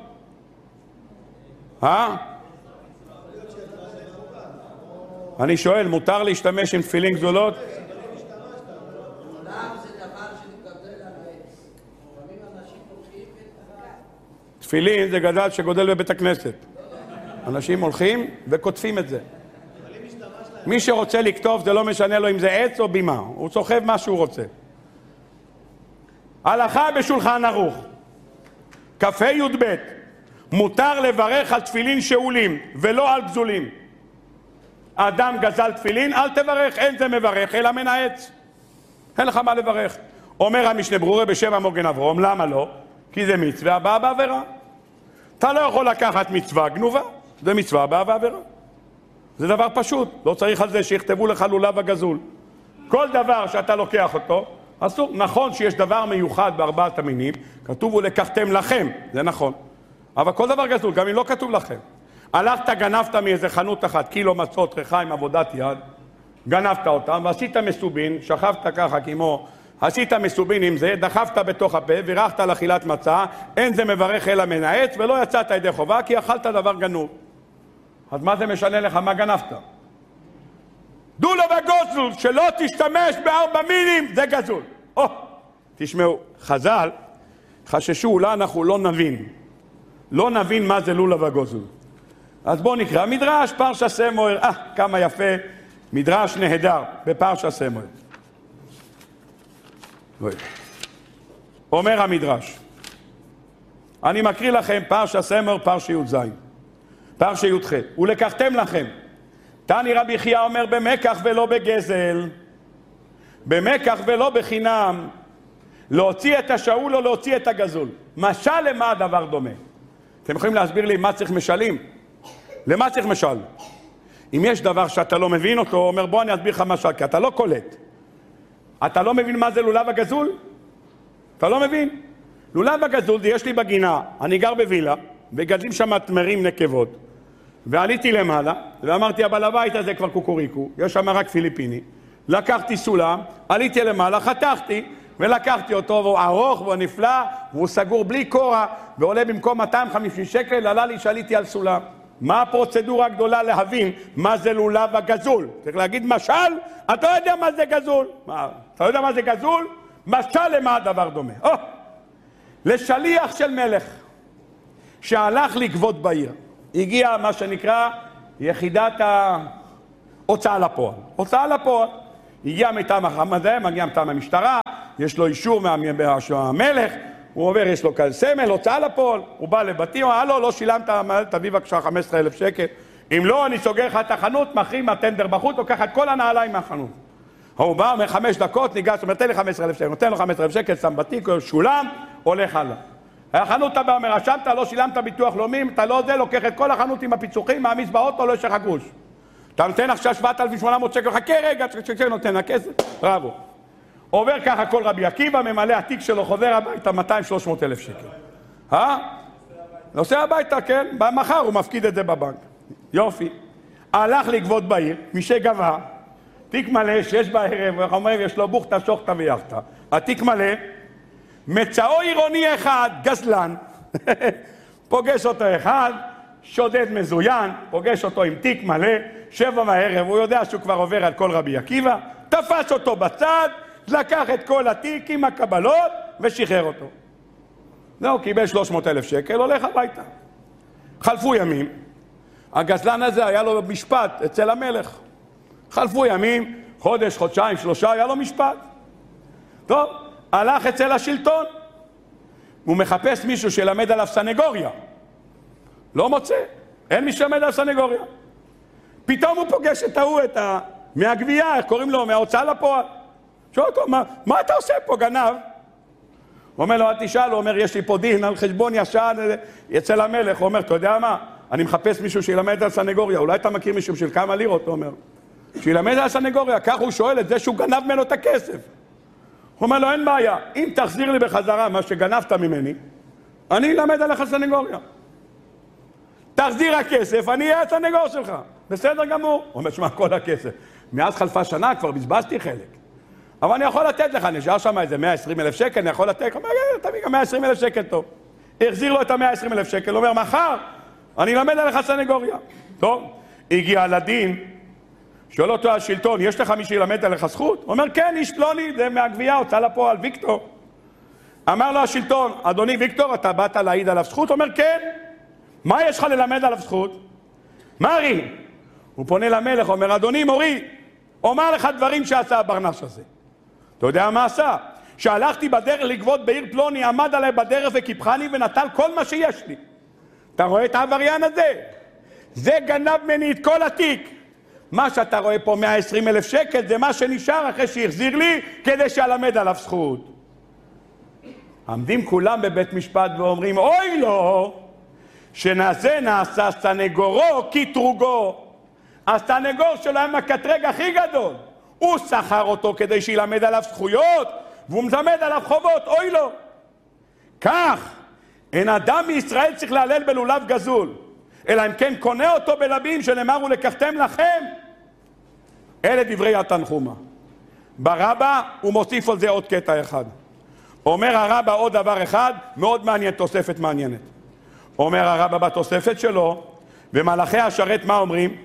אני שואל, מותר להשתמש עם תפילין גזולות? תפילין זה גדל שגודל בבית הכנסת. אנשים הולכים וכותפים את זה. מי שרוצה לכתוב, זה לא משנה לו אם זה עץ או בימה. הוא סוחב מה שהוא רוצה. הלכה בשולחן ערוך. כ"ה י"ב. מותר לברך על תפילין שאולים ולא על גזולים. האדם גזל תפילין, אל תברך, אין זה מברך, אלא מן העץ. אין לך מה לברך. אומר המשנה ברורה בשם המוגן אברום, למה לא? כי זה מצווה הבאה בעבירה. אתה לא יכול לקחת מצווה גנובה, זה מצווה הבאה בעבירה. זה דבר פשוט, לא צריך על זה שיכתבו לך לולב הגזול. כל דבר שאתה לוקח אותו, אסור. נכון שיש דבר מיוחד בארבעת המינים, כתוב ולקחתם לכם, זה נכון. אבל כל דבר גזול, גם אם לא כתוב לכם. הלכת, גנבת מאיזה חנות אחת, קילו מצות, ריחה עם עבודת יד, גנבת אותם, ועשית מסובין, שכבת ככה כמו, עשית מסובין עם זה, דחפת בתוך הפה, וירחת על אכילת מצה, אין זה מברך אלא מן העץ, ולא יצאת ידי חובה, כי אכלת דבר גנוב. אז מה זה משנה לך? מה גנבת? דולו וגוזול, שלא תשתמש בארבע מינים, זה גזול. תשמעו, חז"ל חששו, אולי אנחנו לא נבין מה זה לולב הגוזל. אז בואו נקרא מדרש פרשת סמואל. כמה יפה, מדרש נהדר בפרשת סמואל. אומר המדרש, אני מקריא לכם פרשת סמואל פרשת י"ז, פרשת י"ח. ולקחתם לכם, תני רבי חייא אומר, במקח ולא בגזל, במקח ולא בחינם, להוציא את השאול או להוציא את הגזול. משל למה הדבר דומה? אתם יכולים להסביר לי מה צריך משלים? למה צריך משל? אם יש דבר שאתה לא מבין אותו, הוא אומר בוא אני אסביר לך משל, כי אתה לא קולט. אתה לא מבין מה זה לולב הגזול? אתה לא מבין? לולב הגזול זה יש לי בגינה, אני גר בווילה, וגדלים שם תמרים נקבות. ועליתי למעלה, ואמרתי הבעל הבית הזה כבר קוקוריקו, יש שם רק פיליפיני. לקחתי סולם, עליתי למעלה, חתכתי, ולקחתי אותו, והוא ארוך והוא נפלא, והוא סגור בלי קורה, ועולה במקום 250 שקל, עלה לי שעליתי על סולם. מה הפרוצדורה הגדולה להבין מה זה לולב הגזול? צריך להגיד משל, אתה לא יודע מה זה גזול. אתה לא יודע מה זה גזול? משל למה הדבר דומה? לשליח של מלך, שהלך לגבות בעיר. הגיע מה שנקרא יחידת ההוצאה לפועל. הוצאה לפועל. הגיע מטעם המדע, מגיע מטעם המשטרה, יש לו אישור מהמלך, הוא עובר, יש לו כזה סמל, הוצאה לפועל, הוא בא לבתים, הלו, לא שילמת, תביא בבקשה 15,000 שקל. אם לא, אני סוגר לך את החנות, מחרים מהטנדר בחוץ, לוקח את כל הנעליים מהחנות. הוא בא, אומר 5 דקות, ניגש, אומר, תן לי 15,000 שקל, נותן לו 15,000 שקל, שם בתיק, שולם, הולך הלאה. החנות אתה בא, רשמת, לא שילמת ביטוח לאומי, אתה לא זה, לוקח את כל החנות עם הפיצוחים, מעמיס באוטו, לא יש לך גרוש. אתה נותן עכשיו 7,800 שקל, חכה רגע, נותן הכסף, רבו. עובר ככה כל רבי עקיבא, ממלא התיק שלו, חוזר הביתה 200-300,000 שקל. נוסע הביתה, כן, מחר הוא מפקיד את זה בבנק. יופי. הלך לגבות בעיר, מי שגבה, תיק מלא, שיש בערב, אנחנו אומרים, יש לו בוכתה, שוכתה ויחתה. התיק מלא, מצאו עירוני אחד, גזלן, פוגש אותו אחד, שודד מזוין, פוגש אותו עם תיק מלא, 7 בערב, הוא יודע שהוא כבר עובר על כל רבי עקיבא, תפס אותו בצד, לקח את כל התיק עם הקבלות ושחרר אותו. זהו, קיבל 300,000 שקל, הולך הביתה. חלפו ימים, הגזלן הזה היה לו משפט אצל המלך. חלפו ימים, חודש, חודשיים, 3, היה לו משפט. טוב, הלך אצל השלטון. הוא מחפש מישהו שילמד עליו סנגוריה. לא מוצא, אין מי שלמד עליו סנגוריה. פתאום הוא פוגש את ההוא, מהגבייה, איך קוראים לו, מההוצאה לפועל. שואל אותו, מה אתה עושה פה, גנב? הוא אומר לו, אל תשאל, הוא אומר, יש לי פה דין על חשבון ישן אצל המלך. הוא אומר, אתה יודע מה? אני מחפש מישהו שילמד על סנגוריה. אולי אתה מכיר מישהו של כמה לירות, הוא אומר. שילמד על סנגוריה, כך הוא שואל את זה שהוא גנב ממנו את הכסף. הוא אומר לו, אין בעיה, אם תחזיר לי בחזרה מה שגנבת ממני, אני אלמד עליך סנגוריה. תחזיר הכסף, אני אהיה הסנגור שלך. בסדר גמור. הוא אומר, שמע, כל הכסף. מאז חלפה שנה, כבר בזבזתי חלק. אבל אני יכול לתת לך, נשאר שם איזה 120,000 שקל, אני יכול לתת לך, תביא גם 120,000 שקל טוב. החזיר לו את 120,000 שקל, הוא אומר, מחר, אני אלמד עליך סנגוריה. טוב, הגיע לדין, שואל אותו השלטון, יש לך מי שילמד עליך זכות? הוא אומר, כן, איש פלוני, זה מהגבייה, הוצאה לפועל, ויקטור. אמר לו השלטון, אדוני ויקטור, אתה באת להעיד עליו זכות? הוא אומר, כן. מה יש לך ללמד עליו זכות? מרי. הוא פונה למלך, אומר, אדוני מורי, אומר לך דברים שעשה הברנש הזה. אתה יודע מה עשה? שהלכתי בדרך לגבות בעיר פלוני, עמד עליי בדרך וקיפחני ונטל כל מה שיש לי. אתה רואה את העבריין הזה? זה גנב ממני את כל התיק. מה שאתה רואה פה 120,000 שקל זה מה שנשאר אחרי שהחזיר לי כדי שאלמד עליו זכות. עמדים כולם בבית משפט ואומרים, אוי לו, שנעשה נעשה סנגורו כתרוגו. הסנגור שלו היה מקטרג הכי גדול. הוא שכר אותו כדי שילמד עליו זכויות, והוא מלמד עליו חובות, אוי לו. כך, אין אדם מישראל צריך להלל בלולב גזול, אלא אם כן קונה אותו בלבים שנאמר ולקחתם לכם. אלה דברי התנחומה. ברבא הוא מוסיף על זה עוד קטע אחד. אומר הרבא עוד דבר אחד, מאוד מעניין, תוספת מעניינת. אומר הרבא בתוספת שלו, ומלאכי השרת מה אומרים?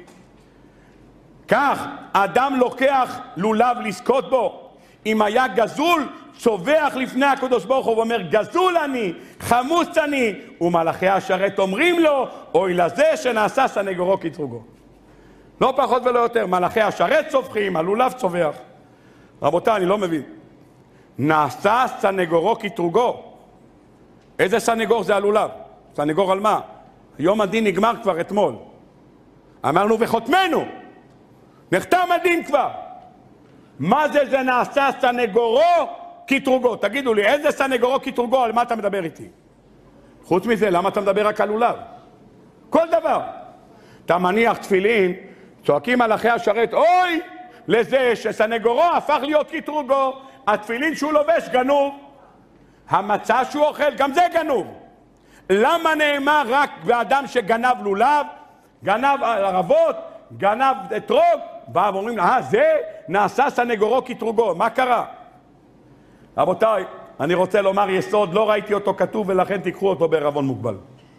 כך, אדם לוקח לולב לזכות בו, אם היה גזול, צובח לפני הקדוש ברוך הוא ואומר, גזול אני, חמוץ אני, ומלאכי השרת אומרים לו, אוי לזה שנעשה סנגורו כתרוגו. לא פחות ולא יותר, מלאכי השרת צווחים, הלולב צובח. רבותיי, אני לא מבין. נעשה סנגורו כתרוגו. איזה סנגור זה הלולב? סנגור על מה? יום הדין נגמר כבר אתמול. אמרנו וחותמנו. נחתם הדין כבר. מה זה נעשה סנגורו כתרוגו? תגידו לי, איזה סנגורו כתרוגו? על מה אתה מדבר איתי? חוץ מזה, למה אתה מדבר רק על לולב? כל דבר. אתה מניח תפילין, צועקים מלאכי השרת, אוי, לזה שסנגורו הפך להיות כתרוגו, התפילין שהוא לובש גנוב, המצה שהוא אוכל, גם זה גנוב. למה נאמר רק באדם שגנב לולב, גנב ערבות, גנב אתרוג, בא ואומרים לה, זה נעשה סנגורו כתרוגו, מה קרה? רבותיי, אני רוצה לומר יסוד, לא ראיתי אותו כתוב ולכן תיקחו אותו בערבון מוגבל.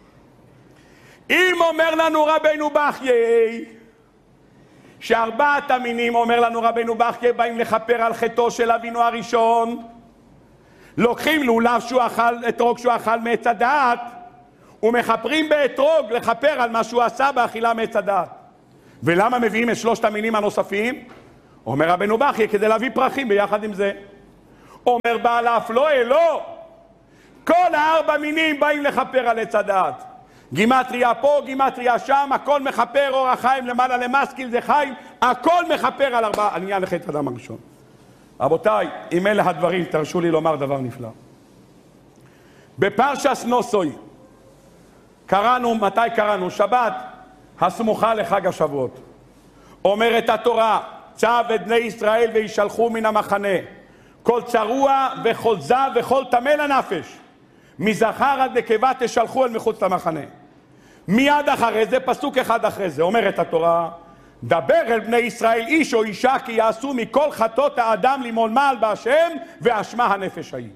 אם אומר לנו רבינו בחיי, שארבעת המינים, אומר לנו רבינו בחיי, באים לכפר על חטאו של אבינו הראשון, לוקחים לולב שהוא אכל, אתרוג שהוא אכל מעץ הדעת, ומחפרים באתרוג לכפר על מה שהוא עשה באכילה מעץ הדעת. ולמה מביאים את 3 המינים הנוספים? אומר רבנו בכי, כדי להביא פרחים ביחד עם זה. אומר בעל האפלואה, לא. כל 4 מינים באים לכפר על עץ הדעת. גימטריה פה, גימטריה שם, הכל מכפר, אור החיים למעלה למסקיל זה חיים, הכל מכפר על עניין חטא האדם הראשון. רבותיי, אם אלה הדברים, תרשו לי לומר דבר נפלא. בפרשת נוסוי, מתי קראנו? שבת הסמוכה לחג השבועות. אומרת התורה, צו את בני ישראל וישלחו מן המחנה, כל צרוע וכל זב וכל טמא לנפש, מזכר עד נקבה תשלחו אל מחוץ למחנה. מיד אחרי זה, פסוק אחד אחרי זה, אומרת התורה, דבר אל בני ישראל איש או אישה כי יעשו מכל חטאות האדם למעול מעל בהשם ואשמה הנפש ההיא.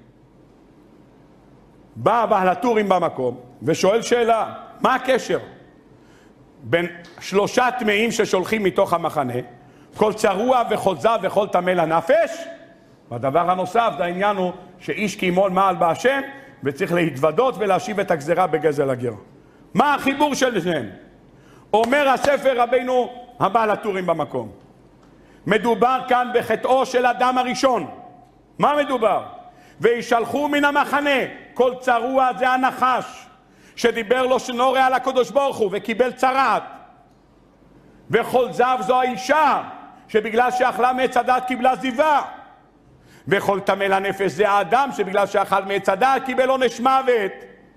בא בעל הטורים במקום ושואל שאלה, מה הקשר בין 3 טמאים ששולחים מתוך המחנה, כל צרוע וכל זב וכל טמא לנפש? והדבר הנוסף, זה העניין הוא שאיש כי ימול מעל בהשם וצריך להתוודות ולהשיב את הגזרה בגזל הגר. מה החיבור של שניהם? אומר הספר רבינו הבעל הטורים במקום, מדובר כאן בחטאו של אדם הראשון. מה מדובר? וישלחו מן המחנה, כל צרוע זה הנחש שדיבר לו שנורא על הקדוש ברוך הוא וקיבל צרעת, וכל זב זו האישה שבגלל שאכלה מעץ הדעת קיבלה זיווה, וכל טמא לנפש זה האדם שבגלל שאכל מעץ הדעת קיבל עונש מוות.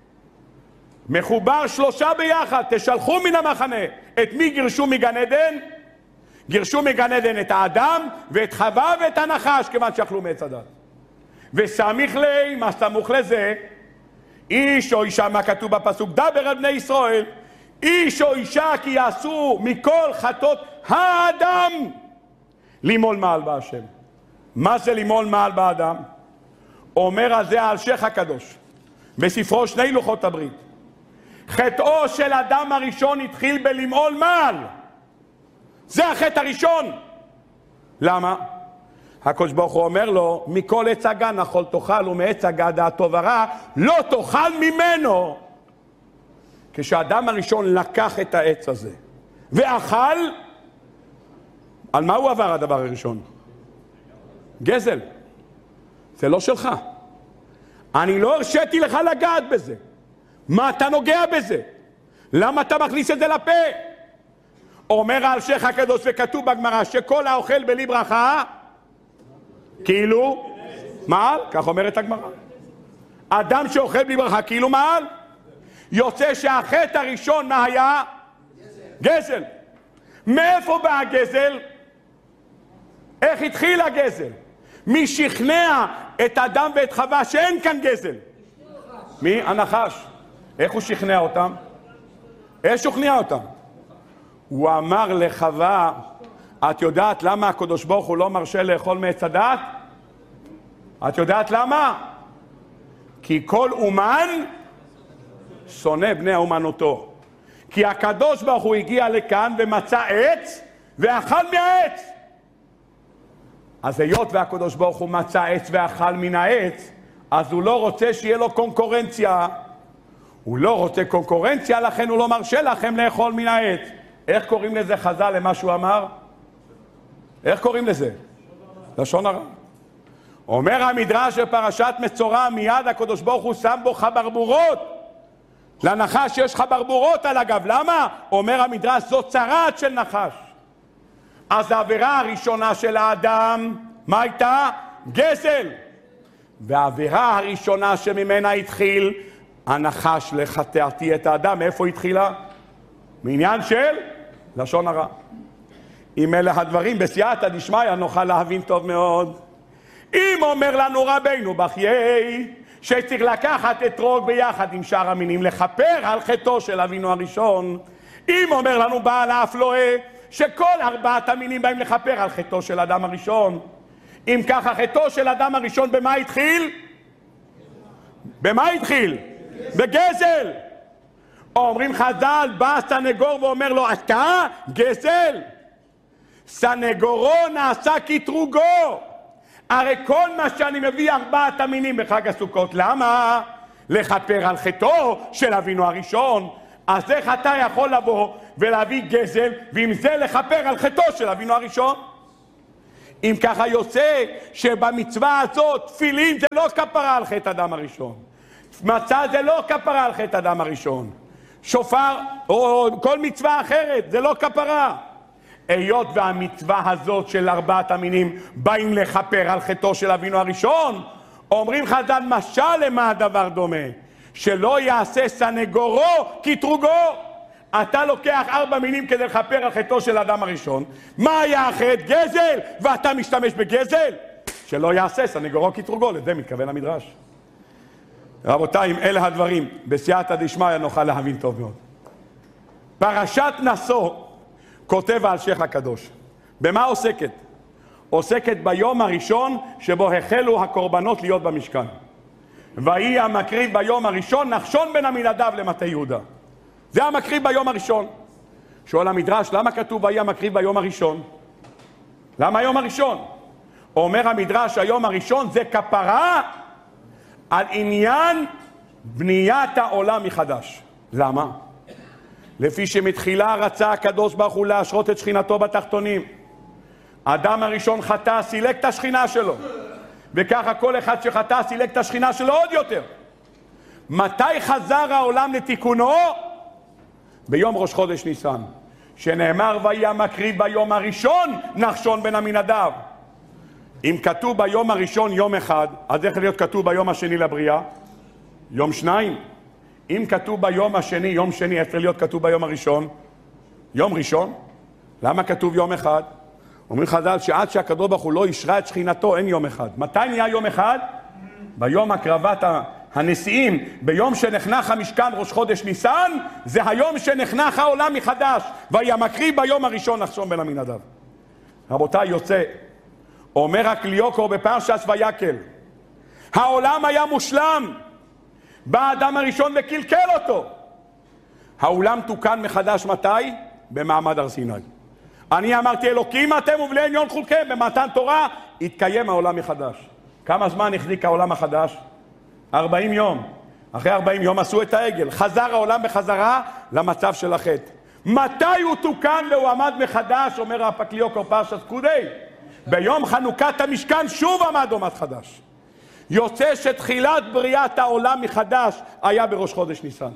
מחובר 3 ביחד, תשלחו מן המחנה. את מי גירשו מגן עדן? גירשו מגן עדן את האדם ואת חווה ואת הנחש כיוון שאכלו מעץ הדעת. וסמיך לי, מה סמוך לזה? איש או אישה, מה כתוב בפסוק? דבר על בני ישראל, איש או אישה כי יעשו מכל חטאות האדם למעול מעל בהשם. מה זה למעול מעל באדם? אומר על זה האלשיך הקדוש בספרו 2 לוחות הברית, חטאו של אדם הראשון התחיל בלמעול מעל. זה החטא הראשון. למה? הקדוש ברוך הוא אומר לו, מכל עץ הגן אכול תאכל ומעץ הגן הטוב ורע לא תאכל ממנו. כשאדם הראשון לקח את העץ הזה ואכל, על מה הוא עבר הדבר הראשון? גזל. זה לא שלך. אני לא הרשיתי לך לגעת בזה. מה אתה נוגע בזה? למה אתה מכניס את זה לפה? אומר האלשיך הקדוש וכתוב בגמרא שכל האוכל בלי ברכה כאילו מעל, כך אומרת הגמרא. אדם שאוכל בלי ברכה כאילו מעל. יוצא שהחטא הראשון מה היה? גזל. מאיפה בא הגזל? איך התחיל הגזל? מי שכנע את אדם ואת חווה שאין כאן גזל? מי? הנחש. איך הוא שכנע אותם? איך שכנע אותם? הוא אמר לחווה, את יודעת למה הקדוש ברוך הוא לא מרשה לאכול מעץ הדעת? את יודעת למה? כי כל אומן שונא בני אומנותו. כי הקדוש ברוך הוא הגיע לכאן ומצא עץ ואכל מהעץ. אז היות והקדוש ברוך הוא מצא עץ ואכל מן העץ, אז הוא לא רוצה שיהיה לו קונקורנציה. הוא לא רוצה קונקורנציה, לכן הוא לא מרשה לכם לאכול מן העץ. איך קוראים לזה חז"ל למה שהוא אמר? איך קוראים לזה? לשון הרע. אומר המדרש בפרשת מצורע, מיד הקדוש ברוך הוא שם בו חברבורות. לנחש יש חברבורות על הגב. למה? אומר המדרש, זו צרעת של נחש. אז העבירה הראשונה של האדם, מה הייתה? גזל. והעבירה הראשונה שממנה התחיל הנחש לחטאתי את האדם, מאיפה התחילה? מעניין של לשון הרע. אם אלה הדברים בסייעתא דשמיא נוכל להבין טוב מאוד. אם אומר לנו רבינו בחיי שצריך לקחת אתרוג ביחד עם שאר המינים לכפר על חטאו של אבינו הראשון, אם אומר לנו בעל האפלואה שכל 4 המינים באים לכפר על חטאו של אדם הראשון, אם ככה חטאו של אדם הראשון במה התחיל? במה התחיל? בגזל. אומרים חז"ל, בא סנגור ואומר לו, אתה גזל? סנגורו נעשה כתרוגו. הרי כל מה שאני מביא 4 המינים בחג הסוכות, למה? לכפר על חטאו של אבינו הראשון. אז איך אתה יכול לבוא ולהביא גזל, ועם זה לכפר על חטאו של אבינו הראשון. אם ככה יוצא שבמצווה הזאת תפילין זה לא כפרה על חטא אדם הראשון, מצה זה לא כפרה על חטא אדם הראשון, שופר או כל מצווה אחרת זה לא כפרה. היות והמצווה הזאת של 4 המינים באים לכפר על חטאו של אבינו הראשון, אומרים חז"ל משל למה הדבר דומה? שלא יעשה סנגורו כתרוגו. אתה לוקח 4 מינים כדי לכפר על חטאו של האדם הראשון, מה היה החטא? גזל, ואתה משתמש בגזל? שלא יעשה סנגורו כתרוגו, לזה מתכוון המדרש. רבותיי, אם אלה הדברים בסייעתא דשמיא נוכל להבין טוב מאוד. פרשת נשוא כותב האלשיך הקדוש. במה עוסקת? עוסקת ביום הראשון שבו החלו הקורבנות להיות במשכן. ויהי המקריב ביום הראשון נחשון בן עמינדב למטה יהודה. זה המקריב ביום הראשון. שואל המדרש, למה כתוב ויהי המקריב ביום הראשון? למה היום הראשון? אומר המדרש, היום הראשון זה כפרה על עניין בניית העולם מחדש. למה? לפי שמתחילה רצה הקדוש ברוך הוא להשרות את שכינתו בתחתונים. האדם הראשון חטא, סילק את השכינה שלו, וככה כל אחד שחטא סילק את השכינה שלו עוד יותר. מתי חזר העולם לתיקונו? ביום ראש חודש ניסן, שנאמר ויהי המקריב ביום הראשון נחשון בן עמינדב. אם כתוב ביום הראשון יום אחד, אז איך להיות כתוב ביום השני לבריאה? יום 2. אם כתוב ביום השני יום שני, איך להיות כתוב ביום הראשון? יום ראשון. למה כתוב יום אחד? אומרים חז"ל שעד שהקדוש ברוך הוא לא ישרה את שכינתו אין יום אחד. מתי נהיה יום אחד? ביום הקרבת הנשיאים, ביום שנחנך המשכן ראש חודש ניסן, זה היום שנחנך העולם מחדש. ויהי המקריב ביום הראשון נחשון בן עמינדב. רבותיי, יוצא אומר הקליוקור בפרשת ויקל, העולם היה מושלם, בא האדם הראשון וקלקל אותו. העולם תוקן מחדש מתי? במעמד הר סיני. אני אמרתי אלוקים אתם ובלי עניון חולכם, במתן תורה התקיים העולם מחדש. כמה זמן החזיק העולם החדש? 40 יום. אחרי 40 יום עשו את העגל, חזר העולם בחזרה למצב של החטא. מתי הוא תוקן והוא עמד מחדש? אומר הפקליוקור פרשת פקודי, ביום חנוכת המשכן שוב עמד חדש. יוצא שתחילת בריאת העולם מחדש היה בראש חודש ניסן.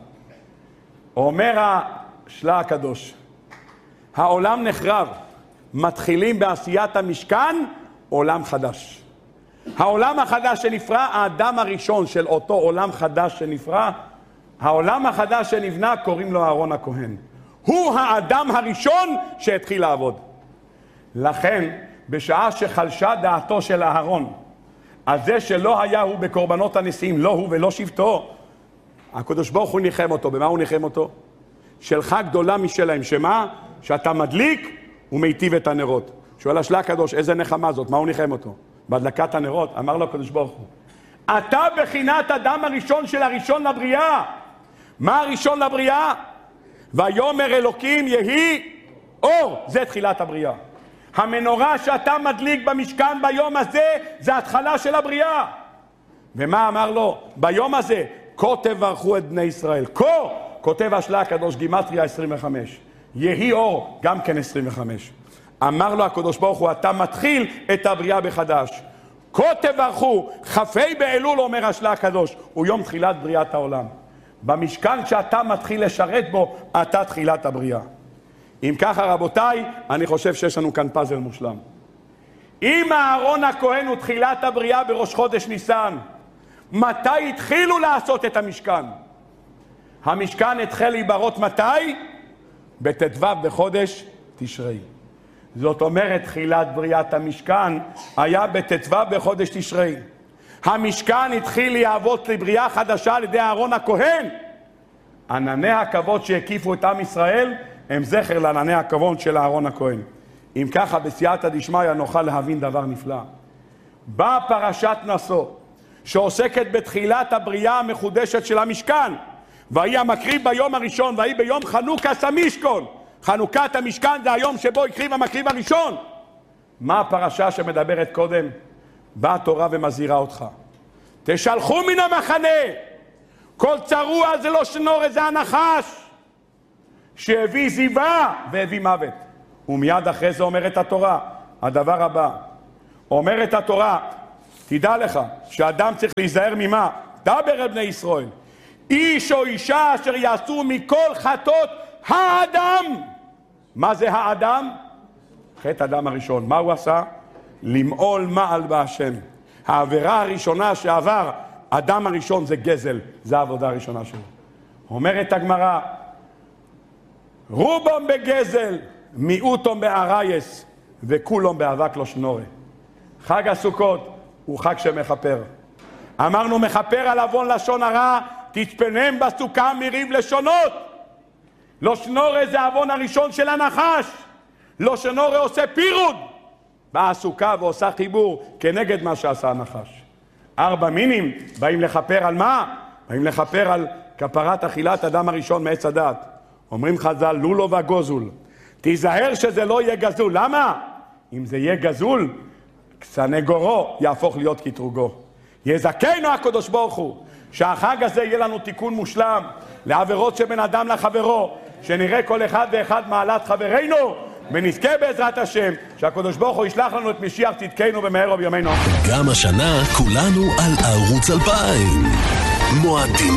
אומר השלה הקדוש, העולם נחרב, מתחילים בעשיית המשכן עולם חדש. העולם החדש שנפרע, האדם הראשון של אותו עולם חדש שנפרע, העולם החדש שנבנה קוראים לו אהרון הכהן. הוא האדם הראשון שהתחיל לעבוד. לכן בשעה שחלשה דעתו של אהרון, על זה שלא היה הוא בקורבנות הנשיאים, לא הוא ולא שבטו, הקדוש ברוך הוא ניחם אותו. במה הוא ניחם אותו? שלך גדולה משלהם. שמה? שאתה מדליק ומיטיב את הנרות. שואל השלה הקדוש, איזה נחמה זאת? מה הוא ניחם אותו? בהדלקת הנרות. אמר לו הקדוש ברוך הוא, אתה בחינת אדם הראשון של הראשון לבריאה. מה הראשון לבריאה? ויאמר אלוקים יהי אור. זה תחילת הבריאה. המנורה שאתה מדליק במשכן ביום הזה זה התחלה של הבריאה. ומה אמר לו? ביום הזה כה תברכו את בני ישראל. כה כותב השלה הקדוש גימטריה 25, יהי אור גם כן 25. אמר לו הקדוש ברוך הוא, אתה מתחיל את הבריאה בחדש. כה תברכו, כ"ה באלול אומר השלה הקדוש, הוא יום תחילת בריאת העולם. במשכן שאתה מתחיל לשרת בו, אתה תחילת הבריאה. אם ככה רבותיי, אני חושב שיש לנו כאן פאזל מושלם. אם אהרון הכהן הוא תחילת הבריאה בראש חודש ניסן, מתי התחילו לעשות את המשכן? המשכן התחיל להיברות מתי? בט"ו בחודש תשרי. זאת אומרת, תחילת בריאת המשכן היה בט"ו בחודש תשרי. המשכן התחיל לעבוד לבריאה חדשה על ידי אהרון הכהן. ענני הכבוד שהקיפו את עם ישראל הם זכר לענני הכבוד של אהרון הכהן. אם ככה בסייעתא דשמיא נוכל להבין דבר נפלא. באה פרשת נשוא שעוסקת בתחילת הבריאה המחודשת של המשכן. ויהי המקריב ביום הראשון, ויהי ביום חנוכת המשכן. חנוכת המשכן זה היום שבו הקריב המקריב הראשון. מה הפרשה שמדברת קודם? באה התורה ומזהירה אותך, תשלחו מן המחנה, כל צרוע זה לא שנור, זה הנחש. שהביא זיווה והביא מוות. ומיד אחרי זה אומרת התורה, הדבר הבא, אומרת התורה, תדע לך שאדם צריך להיזהר ממה? דבר אל בני ישראל, איש או אישה אשר יעשו מכל חטאות האדם. מה זה האדם? חטא אדם הראשון. מה הוא עשה? למעול מעל בהשם. העבירה הראשונה שעבר אדם הראשון זה גזל, זה העבודה הראשונה שלו. אומרת הגמרא, רובם בגזל, מיעוטם בארייס, וכולם באבק לא שנורה. חג הסוכות הוא חג שמחפר. אמרנו מחפר על עוון לשון הרע, תצפנם בסוכה מריב לשונות. לא שנורה זה העוון הראשון של הנחש. לא שנורה עושה פירוד. באה הסוכה ועושה חיבור כנגד מה שעשה הנחש. 4 מינים באים לחפר על מה? באים לחפר על כפרת אכילת אדם הראשון מעץ הדעת. אומרים חז"ל, לולו וגוזול. תיזהר שזה לא יהיה גזול. למה? אם זה יהיה גזול, סנגורו יהפוך להיות קטרוגו. יזכנו הקדוש ברוך הוא, שהחג הזה יהיה לנו תיקון מושלם לעבירות שבין אדם לחברו, שנראה כל אחד ואחד מעלת חברינו, ונזכה בעזרת השם שהקדוש ברוך הוא ישלח לנו את משיח צדקנו במהרה בימינו. גם השנה כולנו על ערוץ 2000 מועדים